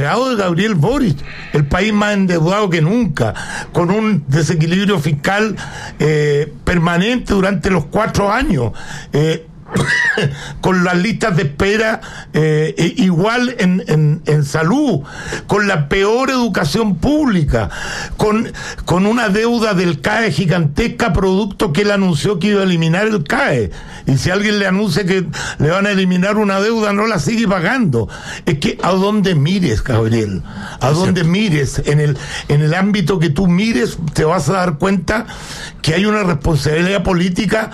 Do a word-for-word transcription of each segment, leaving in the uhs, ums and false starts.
empleados de Gabriel Boric, el país más endeudado que nunca, con un desequilibrio fiscal eh, permanente durante los cuatro años, eh, con las listas de espera eh, eh, igual en, en, en salud, con la peor educación pública, con, con una deuda del C A E gigantesca, producto que él anunció que iba a eliminar el C A E, y si alguien le anuncia que le van a eliminar una deuda, no la sigue pagando. Es que a donde mires, Gabriel, a donde mires, en el, en el ámbito que tú mires, te vas a dar cuenta que hay una responsabilidad política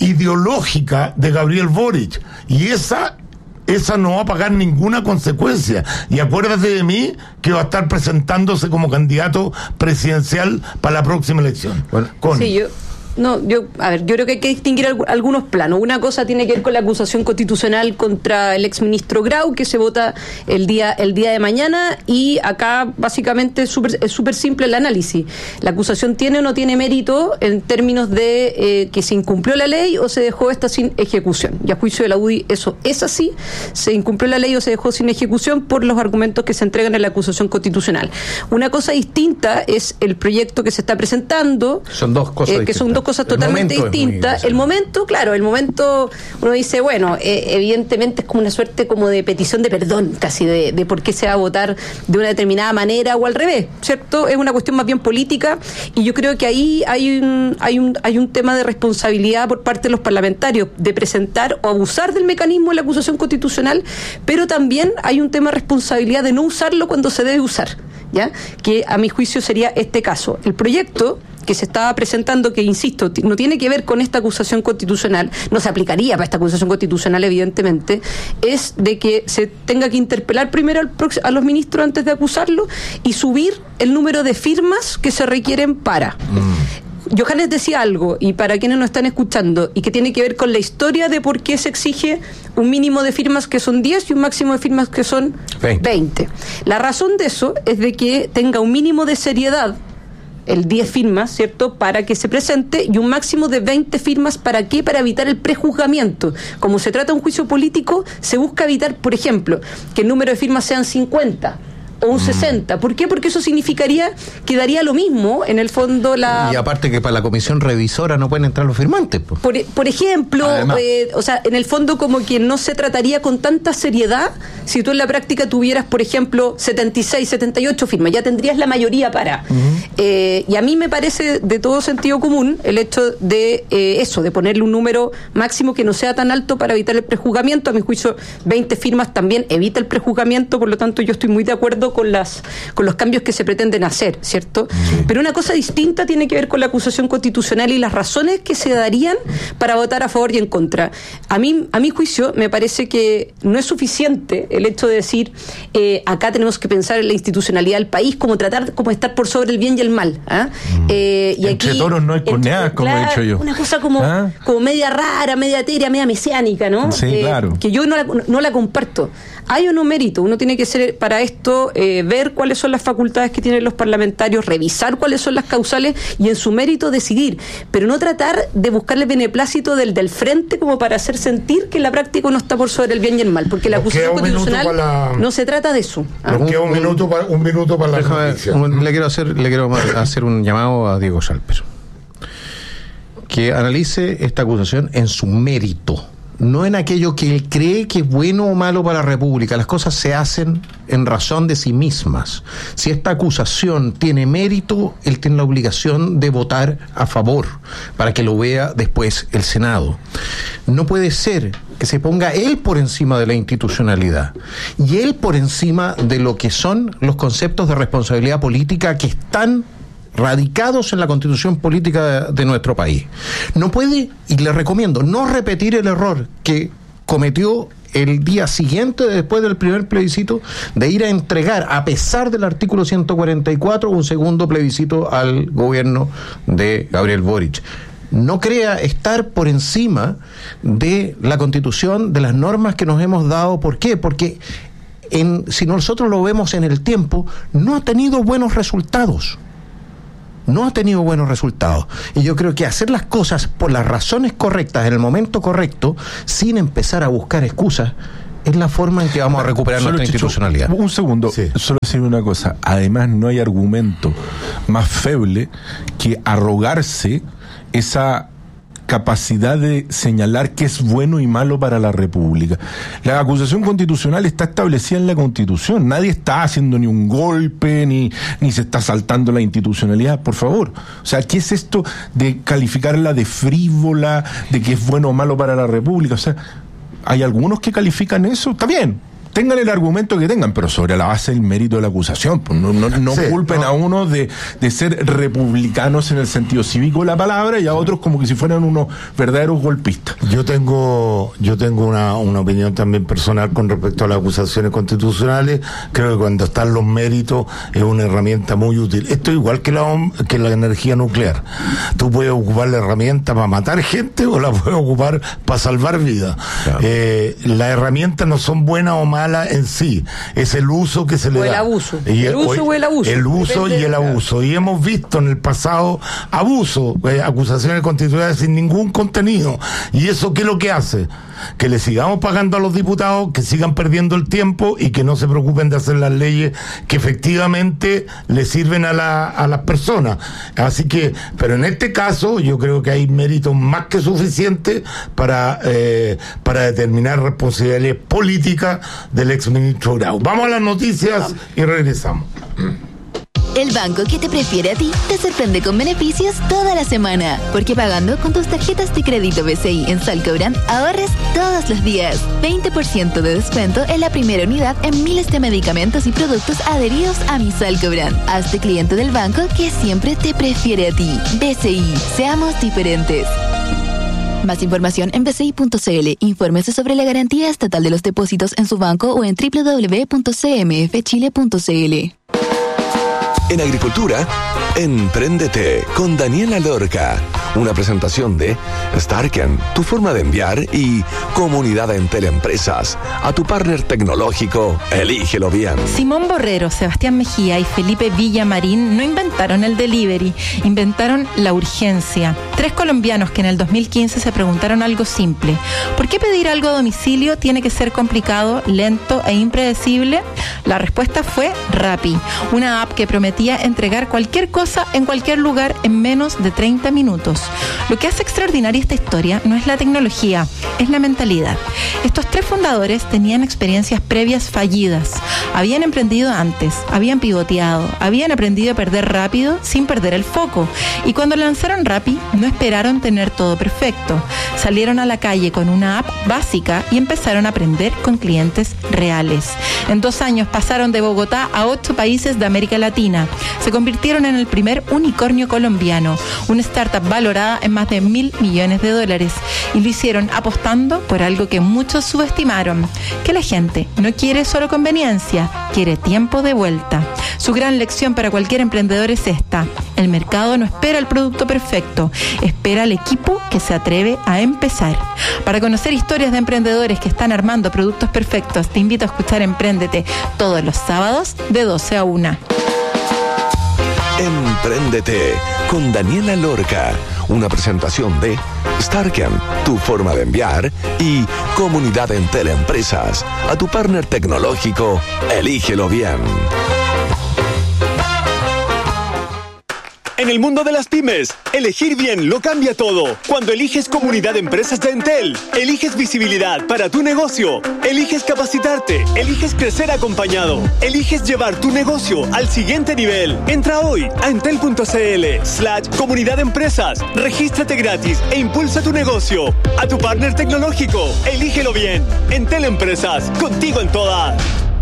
ideológica de Gabriel Boric, y esa esa no va a pagar ninguna consecuencia. Y acuérdate de mí, que va a estar presentándose como candidato presidencial para la próxima elección. Bueno, con... sí, yo No, yo, a ver, yo creo que hay que distinguir algunos planos. Una cosa tiene que ver con la acusación constitucional contra el exministro Grau, que se vota el día el día de mañana, y acá básicamente es súper es súper simple el análisis. La acusación tiene o no tiene mérito en términos de eh, que se incumplió la ley o se dejó esta sin ejecución. Y a juicio de la U D I eso es así, se incumplió la ley o se dejó sin ejecución por los argumentos que se entregan en la acusación constitucional. Una cosa distinta es el proyecto que se está presentando. Son dos cosas eh, que son dos cosas totalmente distintas. El momento, claro, el momento, uno dice, bueno, eh, evidentemente es como una suerte como de petición de perdón, casi, de, de por qué se va a votar de una determinada manera o al revés, ¿cierto? Es una cuestión más bien política, y yo creo que ahí hay un, hay un, hay un tema de responsabilidad por parte de los parlamentarios, de presentar o abusar del mecanismo de la acusación constitucional, pero también hay un tema de responsabilidad de no usarlo cuando se debe usar, ¿ya? Que a mi juicio sería este caso. El proyecto que se estaba presentando, que insisto, no tiene que ver con esta acusación constitucional, no se aplicaría para esta acusación constitucional evidentemente, es de que se tenga que interpelar primero al prox- a los ministros antes de acusarlo y subir el número de firmas que se requieren para. Mm. Johannes decía algo, y para quienes nos están escuchando, y que tiene que ver con la historia de por qué se exige un mínimo de firmas que son diez y un máximo de firmas que son veinte. La razón de eso es de que tenga un mínimo de seriedad, el diez firmas, ¿cierto?, para que se presente, y un máximo de veinte firmas, ¿para qué? Para evitar el prejuzgamiento. Como se trata de un juicio político, se busca evitar, por ejemplo, que el número de firmas sean cincuenta o un sesenta. ¿Por qué? Porque eso significaría que daría lo mismo, en el fondo, la... Y aparte que para la comisión revisora no pueden entrar los firmantes. Pues. Por, por ejemplo, eh, o sea, en el fondo como que no se trataría con tanta seriedad si tú en la práctica tuvieras, por ejemplo, setenta y seis, setenta y ocho firmas, ya tendrías la mayoría para. Uh-huh. Eh, y a mí me parece de todo sentido común el hecho de eh, eso, de ponerle un número máximo que no sea tan alto para evitar el prejuzgamiento. A mi juicio, veinte firmas también evita el prejuzgamiento, por lo tanto yo estoy muy de acuerdo con las con los cambios que se pretenden hacer, ¿cierto? Sí. Pero una cosa distinta tiene que ver con la acusación constitucional y las razones que se darían para votar a favor y en contra. A mí, a mi juicio, me parece que no es suficiente el hecho de decir eh, acá tenemos que pensar en la institucionalidad del país, como tratar como estar por sobre el bien y el mal. ¿eh? Mm. Eh, y entre aquí, toros no hay corneadas, como claro, he dicho yo. Una cosa como, ¿Ah? como media rara, media etérea, media mesiánica, ¿no? Sí, eh, claro. Que yo no la, no la comparto. Hay o no mérito, uno tiene que ser para esto eh, ver cuáles son las facultades que tienen los parlamentarios, revisar cuáles son las causales y en su mérito decidir, pero no tratar de buscarle beneplácito del, del frente como para hacer sentir que en la práctica uno está por sobre el bien y el mal, porque la acusación constitucional la... no se trata de eso. ¿Ah? Nos queda un, un minuto para, un minuto para la noticia. Un, le quiero hacer le quiero hacer un llamado a Diego Schalper, que analice esta acusación en su mérito, no en aquello que él cree que es bueno o malo para la República. Las cosas se hacen en razón de sí mismas. Si esta acusación tiene mérito, él tiene la obligación de votar a favor, para que lo vea después el Senado. No puede ser que se ponga él por encima de la institucionalidad y él por encima de lo que son los conceptos de responsabilidad política que están radicados en la constitución política de, de nuestro país. No puede, y le recomiendo, no repetir el error que cometió el día siguiente, después del primer plebiscito, de ir a entregar, a pesar del artículo ciento cuarenta y cuatro, un segundo plebiscito al gobierno de Gabriel Boric. No crea estar por encima de la Constitución, de las normas que nos hemos dado. ¿Por qué? Porque en, si nosotros lo vemos en el tiempo, no ha tenido buenos resultados. No ha tenido buenos resultados. Y yo creo que hacer las cosas por las razones correctas, en el momento correcto, sin empezar a buscar excusas, es la forma en que vamos a recuperar Solo, nuestra Chicho, institucionalidad. Un segundo, sí. Solo decir una cosa. Además, no hay argumento más feble que arrogarse esa capacidad de señalar qué es bueno y malo para la República. La acusación constitucional está establecida en la Constitución. Nadie está haciendo ni un golpe, ni, ni se está saltando la institucionalidad, por favor. O sea, ¿qué es esto de calificarla de frívola, de que es bueno o malo para la República? O sea, hay algunos que califican eso, está bien. Tengan el argumento que tengan, pero sobre la base del mérito de la acusación. Pues no no, no sí, culpen no. a uno de, de ser republicanos en el sentido cívico de la palabra y a otros como que si fueran unos verdaderos golpistas. Yo tengo yo tengo una, una opinión también personal con respecto a las acusaciones constitucionales. Creo que cuando están los méritos es una herramienta muy útil. Esto es igual que la, que la energía nuclear. Tú puedes ocupar la herramienta para matar gente o la puedes ocupar para salvar vidas. Claro. Eh, las herramientas no son buenas o malas en sí, es el uso que se le o da. El abuso. Y el uso o el abuso. El uso y el abuso. Y hemos visto en el pasado abuso, eh, acusaciones constitucionales sin ningún contenido. ¿Y eso qué es lo que hace? Que le sigamos pagando a los diputados, que sigan perdiendo el tiempo y que no se preocupen de hacer las leyes que efectivamente le sirven a, la, a las personas. Así que, pero en este caso yo creo que hay méritos más que suficientes para, eh, para determinar responsabilidades políticas del exministro Grau. Vamos a las noticias y regresamos. El banco que te prefiere a ti te sorprende con beneficios toda la semana. Porque pagando con tus tarjetas de crédito B C I en Salcobrand ahorres todos los días. veinte por ciento de descuento en la primera unidad en miles de medicamentos y productos adheridos a mi Salcobrand. Hazte cliente del banco que siempre te prefiere a ti. B C I, seamos diferentes. Más información en b c i punto c l. Infórmese sobre la garantía estatal de los depósitos en su banco o en w w w punto c m f chile punto c l. En agricultura, Empréndete con Daniela Lorca. Una presentación de Starken, tu forma de enviar, y Comunidad Entel Empresas. A tu partner tecnológico, elígelo bien. Simón Borrero, Sebastián Mejía y Felipe Villamarín no inventaron el delivery, inventaron la urgencia. Tres colombianos que en el dos mil quince se preguntaron algo simple: ¿por qué pedir algo a domicilio tiene que ser complicado, lento e impredecible? La respuesta fue Rappi, una app que prometía entregar cualquier cosa en cualquier lugar en menos de treinta minutos. Lo que hace extraordinaria esta historia no es la tecnología, es la mentalidad. Estos tres fundadores tenían experiencias previas fallidas, habían emprendido antes, habían pivoteado, habían aprendido a perder rápido sin perder el foco, y cuando lanzaron Rappi no esperaron tener todo perfecto. Salieron a la calle con una app básica y empezaron a aprender con clientes reales. En dos años pasaron de Bogotá a ocho países de América Latina. Se convirtieron en el primer unicornio colombiano, una startup valorada en más de mil millones de dólares, y lo hicieron apostando por algo que muchos subestimaron: que la gente no quiere solo conveniencia, quiere tiempo de vuelta. Su gran lección para cualquier emprendedor es esta: el mercado no espera el producto perfecto, espera al equipo que se atreve a empezar. Para conocer historias de emprendedores que están armando productos perfectos, te invito a escuchar Empréndete todos los sábados de doce a una. Empréndete con Daniela Lorca, una presentación de Starken, tu forma de enviar, y Comunidad Entel Empresas. A tu partner tecnológico, elígelo bien. En el mundo de las pymes, elegir bien lo cambia todo. Cuando eliges Comunidad de Empresas de Entel, eliges visibilidad para tu negocio, eliges capacitarte, eliges crecer acompañado, eliges llevar tu negocio al siguiente nivel. Entra hoy a entel.cl slash Comunidad de Empresas, regístrate gratis e impulsa tu negocio. A tu partner tecnológico, elígelo bien. Entel Empresas, contigo en todas.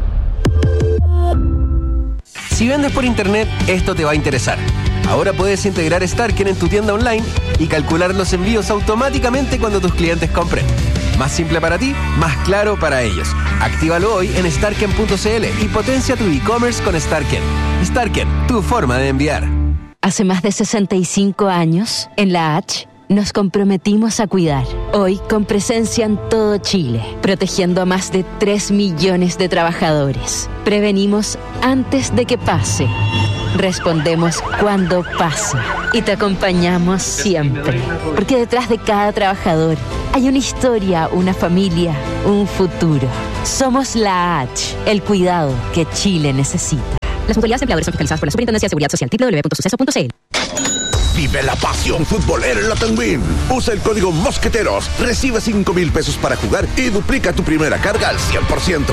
Si vendes por internet, esto te va a interesar. Ahora puedes integrar Starken en tu tienda online y calcular los envíos automáticamente cuando tus clientes compren. Más simple para ti, más claro para ellos. Actívalo hoy en starken punto c l y potencia tu e-commerce con Starken. Starken, tu forma de enviar. Hace más de sesenta y cinco años, en la H, nos comprometimos a cuidar. Hoy con presencia en todo Chile, protegiendo a más de tres millones de trabajadores. Prevenimos antes de que pase. Respondemos cuando pasa. Y te acompañamos siempre. Porque detrás de cada trabajador hay una historia, una familia, un futuro. Somos la H, el cuidado que Chile necesita. Las mutualidades empleadores son fiscalizadas por la Superintendencia de Seguridad Social. doble u doble u doble u punto suceso punto c l. Vive la pasión futbolera en la Tenwin. Usa el código Mosqueteros, recibe cinco mil pesos para jugar y duplica tu primera carga al cien por ciento.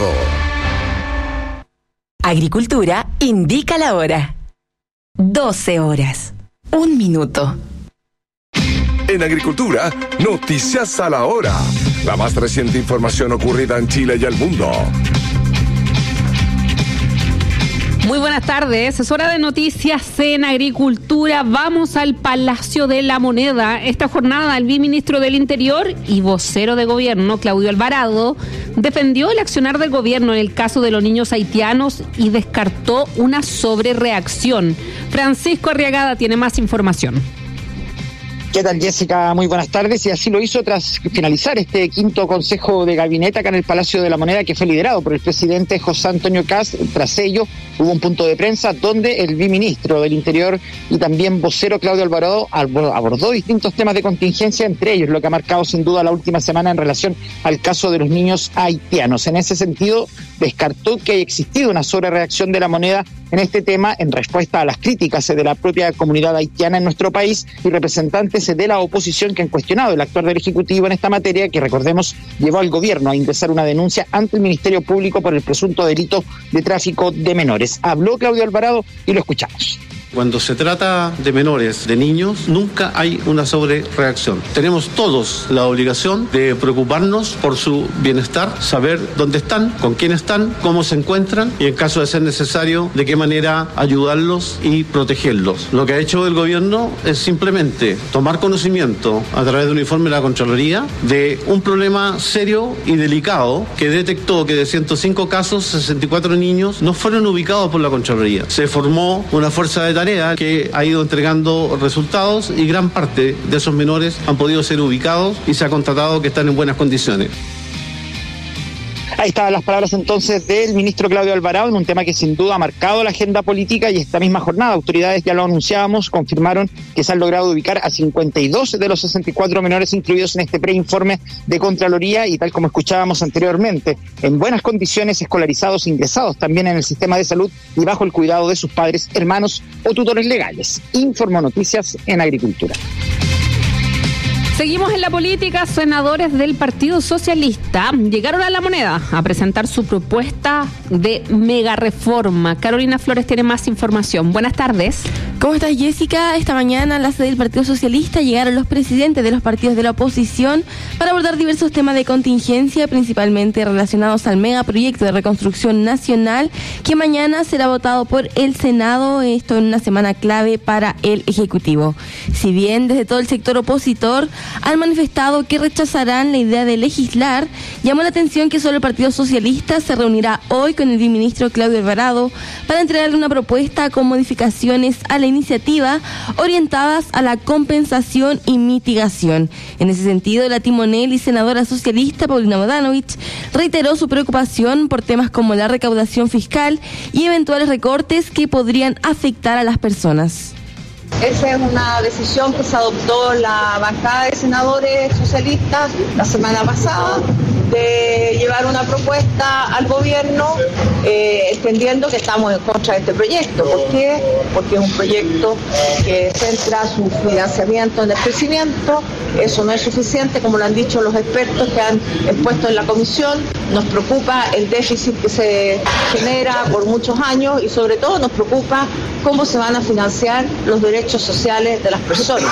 Agricultura indica la hora. doce horas. Un minuto. En Agricultura, noticias a la hora. La más reciente información ocurrida en Chile y el mundo. Muy buenas tardes, es hora de noticias en Agricultura. Vamos al Palacio de la Moneda. Esta jornada el viceministro del Interior y vocero de gobierno, Claudio Alvarado, defendió el accionar del gobierno en el caso de los niños haitianos y descartó una sobrereacción. Francisco Arriagada tiene más información. ¿Qué tal, Jessica? Muy buenas tardes. Y así lo hizo tras finalizar este quinto consejo de gabinete acá en el Palacio de la Moneda, que fue liderado por el presidente José Antonio Kast. Tras ello, hubo un punto de prensa donde el viceministro del Interior y también vocero Claudio Alvarado abordó distintos temas de contingencia, entre ellos lo que ha marcado sin duda la última semana en relación al caso de los niños haitianos. En ese sentido, descartó que haya existido una sobrereacción de la moneda en este tema en respuesta a las críticas de la propia comunidad haitiana en nuestro país y representantes de la oposición que han cuestionado el actuar del Ejecutivo en esta materia, que recordemos llevó al gobierno a ingresar una denuncia ante el Ministerio Público por el presunto delito de tráfico de menores. Habló Claudio Alvarado y lo escuchamos. Cuando se trata de menores, de niños, nunca hay una sobrereacción. Tenemos todos la obligación de preocuparnos por su bienestar, saber dónde están, con quién están, cómo se encuentran y, en caso de ser necesario, de qué manera ayudarlos y protegerlos. Lo que ha hecho el gobierno es simplemente tomar conocimiento a través de un informe de la Contraloría de un problema serio y delicado que detectó que de ciento cinco casos, sesenta y cuatro niños no fueron ubicados por la Contraloría. Se formó una fuerza de tarea que ha ido entregando resultados y gran parte de esos menores han podido ser ubicados y se ha constatado que están en buenas condiciones. Ahí estaban las palabras entonces del ministro Claudio Alvarado en un tema que sin duda ha marcado la agenda política, y esta misma jornada autoridades, ya lo anunciábamos, confirmaron que se han logrado ubicar a cincuenta y dos de los sesenta y cuatro menores incluidos en este preinforme de Contraloría, y tal como escuchábamos anteriormente, en buenas condiciones, escolarizados, ingresados también en el sistema de salud y bajo el cuidado de sus padres, hermanos o tutores legales. Informó Noticias en Agricultura. Seguimos en la política. Senadores del Partido Socialista llegaron a La Moneda a presentar su propuesta de mega reforma. Carolina Flores tiene más información. Buenas tardes. ¿Cómo estás, Jessica? Esta mañana a la sede del Partido Socialista llegaron los presidentes de los partidos de la oposición para abordar diversos temas de contingencia, principalmente relacionados al megaproyecto de reconstrucción nacional que mañana será votado por el Senado, esto en una semana clave para el Ejecutivo. Si bien desde todo el sector opositor han manifestado que rechazarán la idea de legislar, llamó la atención que solo el Partido Socialista se reunirá hoy con el viceministro Claudio Alvarado para entregarle una propuesta con modificaciones a la iniciativa orientadas a la compensación y mitigación. En ese sentido, la timonel y senadora socialista Paulina Bodanovich reiteró su preocupación por temas como la recaudación fiscal y eventuales recortes que podrían afectar a las personas. Esa es una decisión que se adoptó la bancada de senadores socialistas la semana pasada, de llevar una propuesta al gobierno eh, entendiendo que estamos en contra de este proyecto. ¿Por qué? Porque es un proyecto que centra su financiamiento en el crecimiento. Eso no es suficiente, como lo han dicho los expertos que han expuesto en la comisión. Nos preocupa el déficit que se genera por muchos años y sobre todo nos preocupa cómo se van a financiar los derechos sociales de las personas.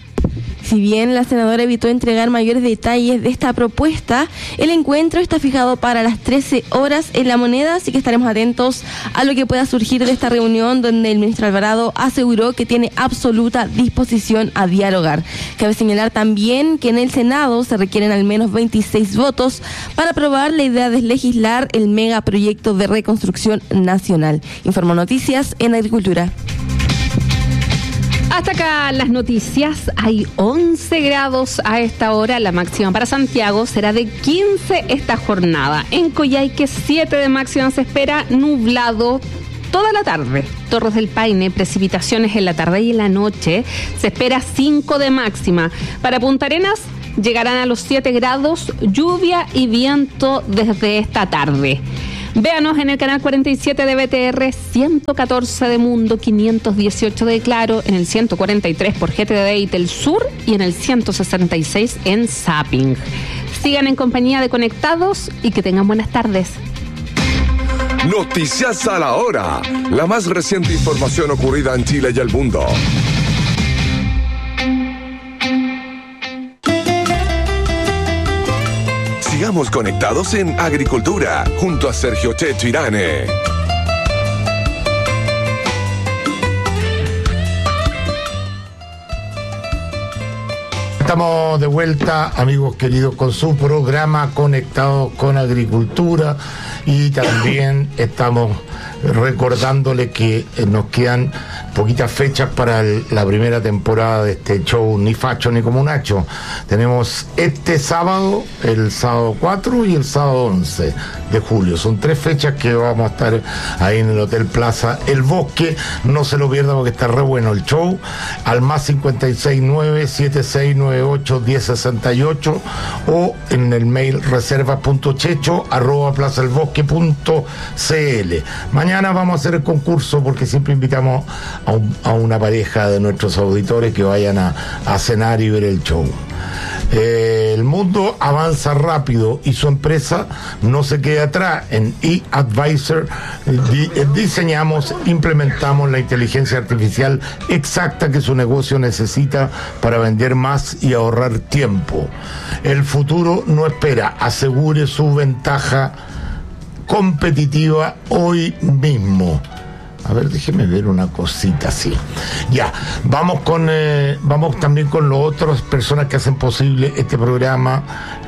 Si bien la senadora evitó entregar mayores detalles de esta propuesta, el encuentro está fijado para las trece horas en La Moneda, así que estaremos atentos a lo que pueda surgir de esta reunión, donde el ministro Alvarado aseguró que tiene absoluta disposición a dialogar. Cabe señalar también que en el Senado se requieren al menos veintiséis votos para aprobar la idea de legislar el megaproyecto de reconstrucción nacional. Informó Noticias en Agricultura. Hasta acá las noticias. Hay once grados a esta hora. La máxima para Santiago será de quince esta jornada. En Coyhaique, siete de máxima se espera, nublado toda la tarde. Torres del Paine, precipitaciones en la tarde y en la noche. Se espera cinco de máxima. Para Punta Arenas llegarán a los siete grados, lluvia y viento desde esta tarde. Véanos en el canal cuarenta y siete de B T R, ciento catorce de Mundo, quinientos dieciocho de Claro, en el ciento cuarenta y tres por G T D y Telsur y en el ciento sesenta y seis en Zapping. Sigan en compañía de Conectados y que tengan buenas tardes. Noticias a la hora. La más reciente información ocurrida en Chile y el mundo. Sigamos conectados en Agricultura, junto a Sergio Checho Irane. Estamos de vuelta, amigos queridos, con su programa Conectados con Agricultura, y también estamos recordándole que nos quedan poquitas fechas para el, la primera temporada de este show Ni Facho ni Comunacho. Tenemos este sábado, el sábado cuatro y el sábado once de julio. Son tres fechas que vamos a estar ahí en el Hotel Plaza El Bosque. No se lo pierda porque está re bueno el show. Al más cincuenta y seis nueve siete seis nueve ocho uno cero seis ocho o en el mail reserva punto checho arroba plaza el bosque punto c l. Mañana vamos a hacer el concurso porque siempre invitamos a, un, a una pareja de nuestros auditores que vayan a, a cenar y ver el show. Eh, el mundo avanza rápido y su empresa no se queda atrás. En eAdvisor eh, di, eh, diseñamos, implementamos la inteligencia artificial exacta que su negocio necesita para vender más y ahorrar tiempo. El futuro no espera, asegure su ventaja competitiva hoy mismo. A ver, déjeme ver una cosita así. Ya, vamos con eh, vamos también con las otras personas que hacen posible este programa,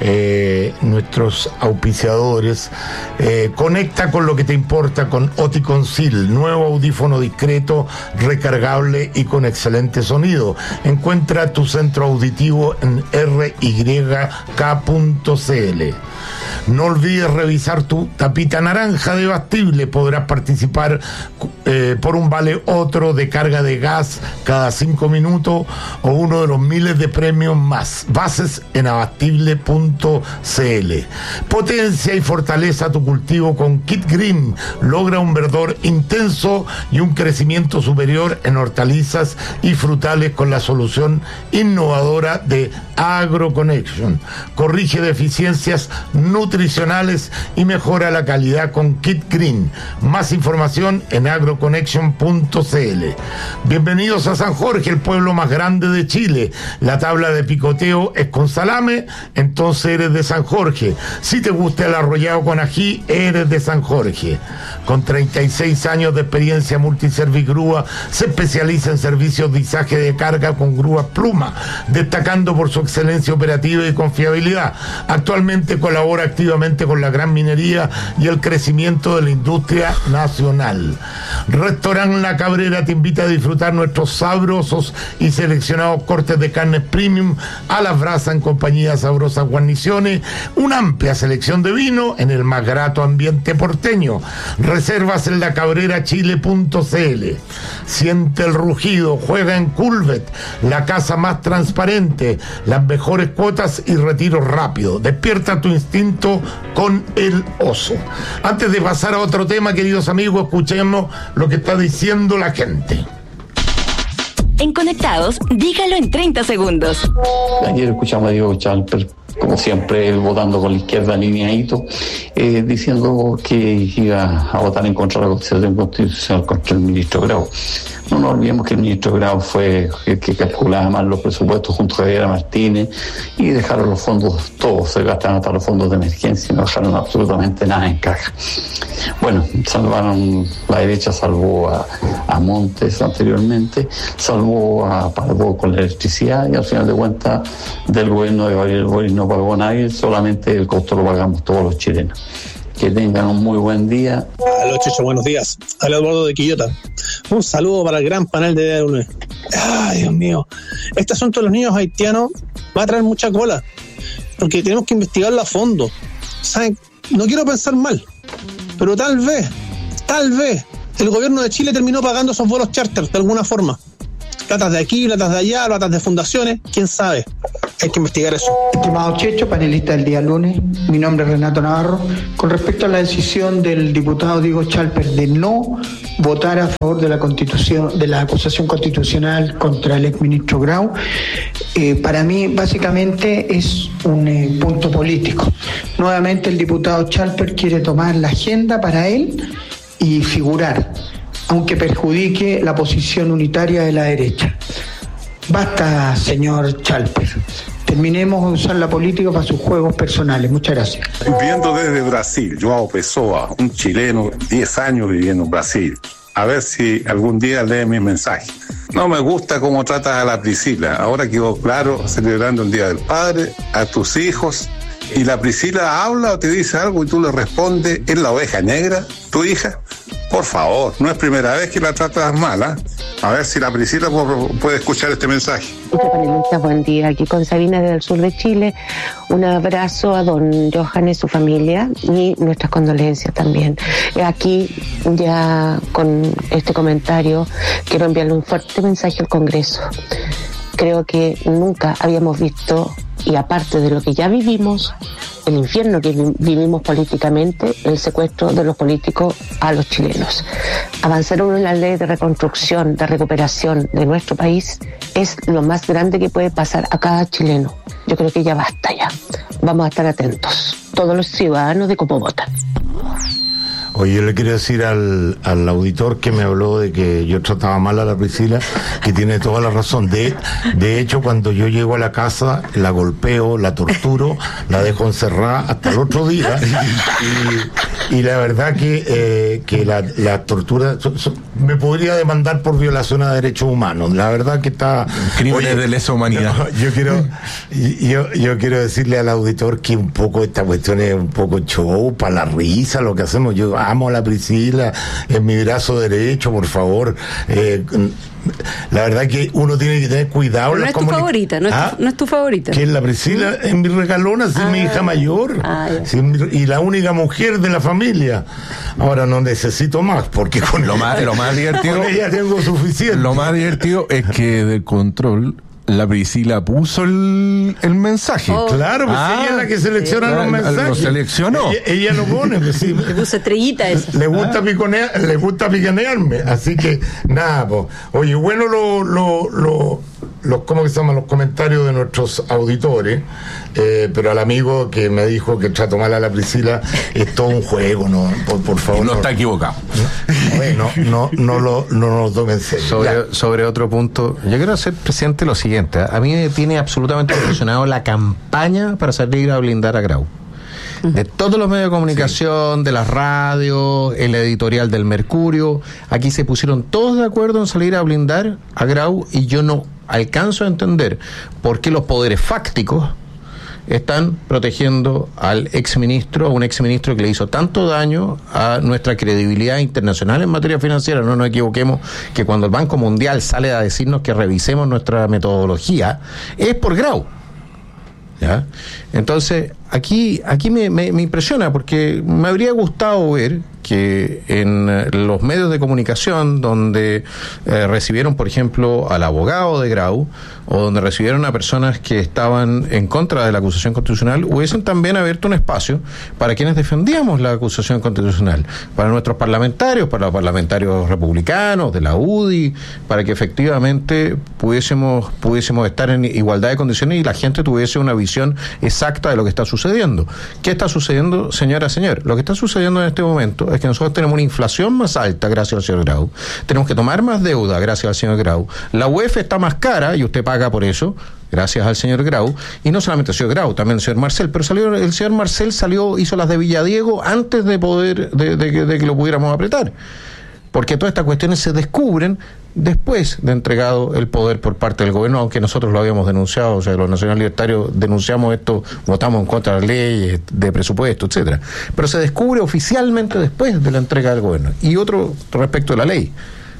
eh, nuestros auspiciadores. Eh, conecta con lo que te importa con Oticonceal, nuevo audífono discreto, recargable y con excelente sonido. Encuentra tu centro auditivo en r y k punto c l. No olvides revisar tu tapita naranja de Bastible. Podrás participar eh, por un vale otro de carga de gas cada cinco minutos o uno de los miles de premios más. Bases en abastible punto c l. Potencia y fortaleza tu cultivo con Kit Green. Logra un verdor intenso y un crecimiento superior en hortalizas y frutales con la solución innovadora de AgroConnection. Corrige deficiencias nutricionales y mejora la calidad con Kit Green. Más información en agroconnection punto c l. Bienvenidos a San Jorge, el pueblo más grande de Chile. La tabla de picoteo es con salame, entonces eres de San Jorge. Si te gusta el arrollado con ají, eres de San Jorge. Con treinta y seis años de experiencia, Multiservigrúa se especializa en servicios de izaje de carga con grúa Pluma, destacando por su excelencia operativa y confiabilidad. Actualmente colabora activamente con la gran minería y el crecimiento de la industria nacional. Restaurant La Cabrera te invita a disfrutar nuestros sabrosos y seleccionados cortes de carnes premium a las brasas en compañía de sabrosas guarniciones, una amplia selección de vino en el más grato ambiente porteño. Reservas en la cabrera chile punto c l. Siente el rugido, juega en Culvet, la casa más transparente, las mejores cuotas y retiro rápido. Despierta tu instinto con el oso. Antes de pasar a otro tema, queridos amigos, escuchemos lo que está diciendo la gente. En Conectados, dígalo en treinta segundos. Ayer escuchamos a Diego Chalper, como siempre, votando con la izquierda alineadito, eh, diciendo que iba a votar en contra de la Constitución Constitucional contra el ministro Grau. No nos olvidemos que el ministro Grau fue el que calculaba mal los presupuestos junto a Javier Martínez y dejaron los fondos, todos se gastaron hasta los fondos de emergencia y no dejaron absolutamente nada en caja. Bueno, salvaron, la derecha salvó a, a Montes anteriormente, salvó a Pardo con la electricidad y al final de cuentas del gobierno de Gabriel Boric no pagó nadie, solamente el costo lo pagamos todos los chilenos. Que tengan un muy buen día. Aló, Checho, buenos días. Habla Eduardo de Quillota. Un saludo para el gran panel de Ay, Dios mío. Este asunto de los niños haitianos va a traer mucha cola, porque tenemos que investigarlo a fondo. ¿Saben? No quiero pensar mal, pero tal vez, tal vez, el gobierno de Chile terminó pagando esos vuelos charter de alguna forma. Platas de aquí, platas de allá, platas de fundaciones, quién sabe. Hay que investigar eso. Estimado Checho, panelista del día lunes, mi nombre es Renato Navarro. Con respecto a la decisión del diputado Diego Chalper de no votar a favor de la constitución, de la acusación constitucional contra el exministro Grau, eh, para mí básicamente es un eh, punto político. Nuevamente el diputado Chalper quiere tomar la agenda para él y figurar, aunque perjudique la posición unitaria de la derecha. Basta, señor Chalper. Terminemos de usar la política para sus juegos personales. Muchas gracias. Viendo desde Brasil, Joao Pessoa, un chileno, diez años viviendo en Brasil. A ver si algún día lee mi mensaje. No me gusta cómo tratas a la Priscila. Ahora quedó claro, celebrando el Día del Padre, a tus hijos. Y la Priscila habla o te dice algo y tú le respondes, ¿es la oveja negra, tu hija? Por favor, no es primera vez que la tratas mal, ¿eh? A ver si la Priscila puede escuchar este mensaje. Panelistas, buen día. Aquí con Sabina desde el sur de Chile. Un abrazo a don Johan y su familia y nuestras condolencias también. Aquí, ya con este comentario, quiero enviarle un fuerte mensaje al Congreso. Creo que nunca habíamos visto, y aparte de lo que ya vivimos, el infierno que vi- vivimos políticamente, el secuestro de los políticos a los chilenos. Avanzar en la ley de reconstrucción, de recuperación de nuestro país es lo más grande que puede pasar a cada chileno. Yo creo que ya basta ya. Vamos a estar atentos, todos los ciudadanos, de cómo votan. Oye, yo le quiero decir al, al auditor que me habló de que yo trataba mal a la Priscila, que tiene toda la razón. De, de hecho, cuando yo llego a la casa, la golpeo, la torturo, la dejo encerrada hasta el otro día. Y, y la verdad que, eh, que la, la tortura so, so, me podría demandar por violación a derechos humanos. La verdad que está... Crímenes de lesa humanidad. No, yo quiero yo, yo quiero decirle al auditor que un poco esta cuestión es un poco show, para la risa, lo que hacemos. Yo amo a la Priscila, es mi brazo derecho, por favor. Eh, la verdad que uno tiene que tener cuidado. Pero no es tu favorita, no es, ¿Ah? tu, no es tu favorita. Que es la Priscila, es mi regalona, es Ah. mi hija mayor, Ah, ya. sí, es mi- y la única mujer de la familia. Ahora no necesito más, porque con Lo más, lo más divertido. con ella tengo suficiente. Lo más divertido es que del control la Priscila puso el, el mensaje. Oh. Claro, pues Ah, ella es la que selecciona eh, los mensajes. lo seleccionó. Ella, ella lo pone, pues sí. Le puso estrellita esa. Le gusta piconear, le gusta picanearme, así que nada, pues. Oye, bueno lo, lo, lo, los, ¿cómo que se llaman? Los comentarios de nuestros auditores, eh, pero al amigo que me dijo que trato mal a la Priscila, es todo un juego, no, por, por favor. No no está equivocado. No, no, no, lo, no nos tomen en serio. Sobre, sobre otro punto, yo quiero hacer presente lo siguiente. A mí me tiene absolutamente impresionado la campaña para salir a blindar a Grau. De todos los medios de comunicación, de las radios, el editorial del Mercurio, aquí se pusieron todos de acuerdo en salir a blindar a Grau, y yo no alcanzo a entender por qué los poderes fácticos están protegiendo al exministro, a un exministro que le hizo tanto daño a nuestra credibilidad internacional en materia financiera. No nos equivoquemos que cuando el Banco Mundial sale a decirnos que revisemos nuestra metodología, es por Grau. ¿Ya? Entonces, aquí, aquí me, me, me impresiona, porque me habría gustado ver que en eh, los medios de comunicación donde eh, recibieron, por ejemplo, al abogado de Grau, o donde recibieron a personas que estaban en contra de la acusación constitucional, hubiesen también abierto un espacio para quienes defendíamos la acusación constitucional, para nuestros parlamentarios, para los parlamentarios republicanos, de la U D I, para que efectivamente pudiésemos, pudiésemos estar en igualdad de condiciones y la gente tuviese una visión exacta de lo que está sucediendo. ¿Qué está sucediendo, señora, señor? Lo que está sucediendo en este momento es que nosotros tenemos una inflación más alta gracias al señor Grau, tenemos que tomar más deuda gracias al señor Grau, la U E F está más cara y usted paga por eso gracias al señor Grau, y no solamente el señor Grau, también el señor Marcel, pero salió el señor Marcel salió, hizo las de Villadiego antes de poder, de, de, de, de que lo pudiéramos apretar, porque todas estas cuestiones se descubren después de entregado el poder por parte del gobierno, aunque nosotros lo habíamos denunciado. O sea, los nacional libertarios denunciamos esto, votamos en contra de las leyes de presupuesto, etcétera, pero se descubre oficialmente después de la entrega del gobierno. Y otro respecto de la ley,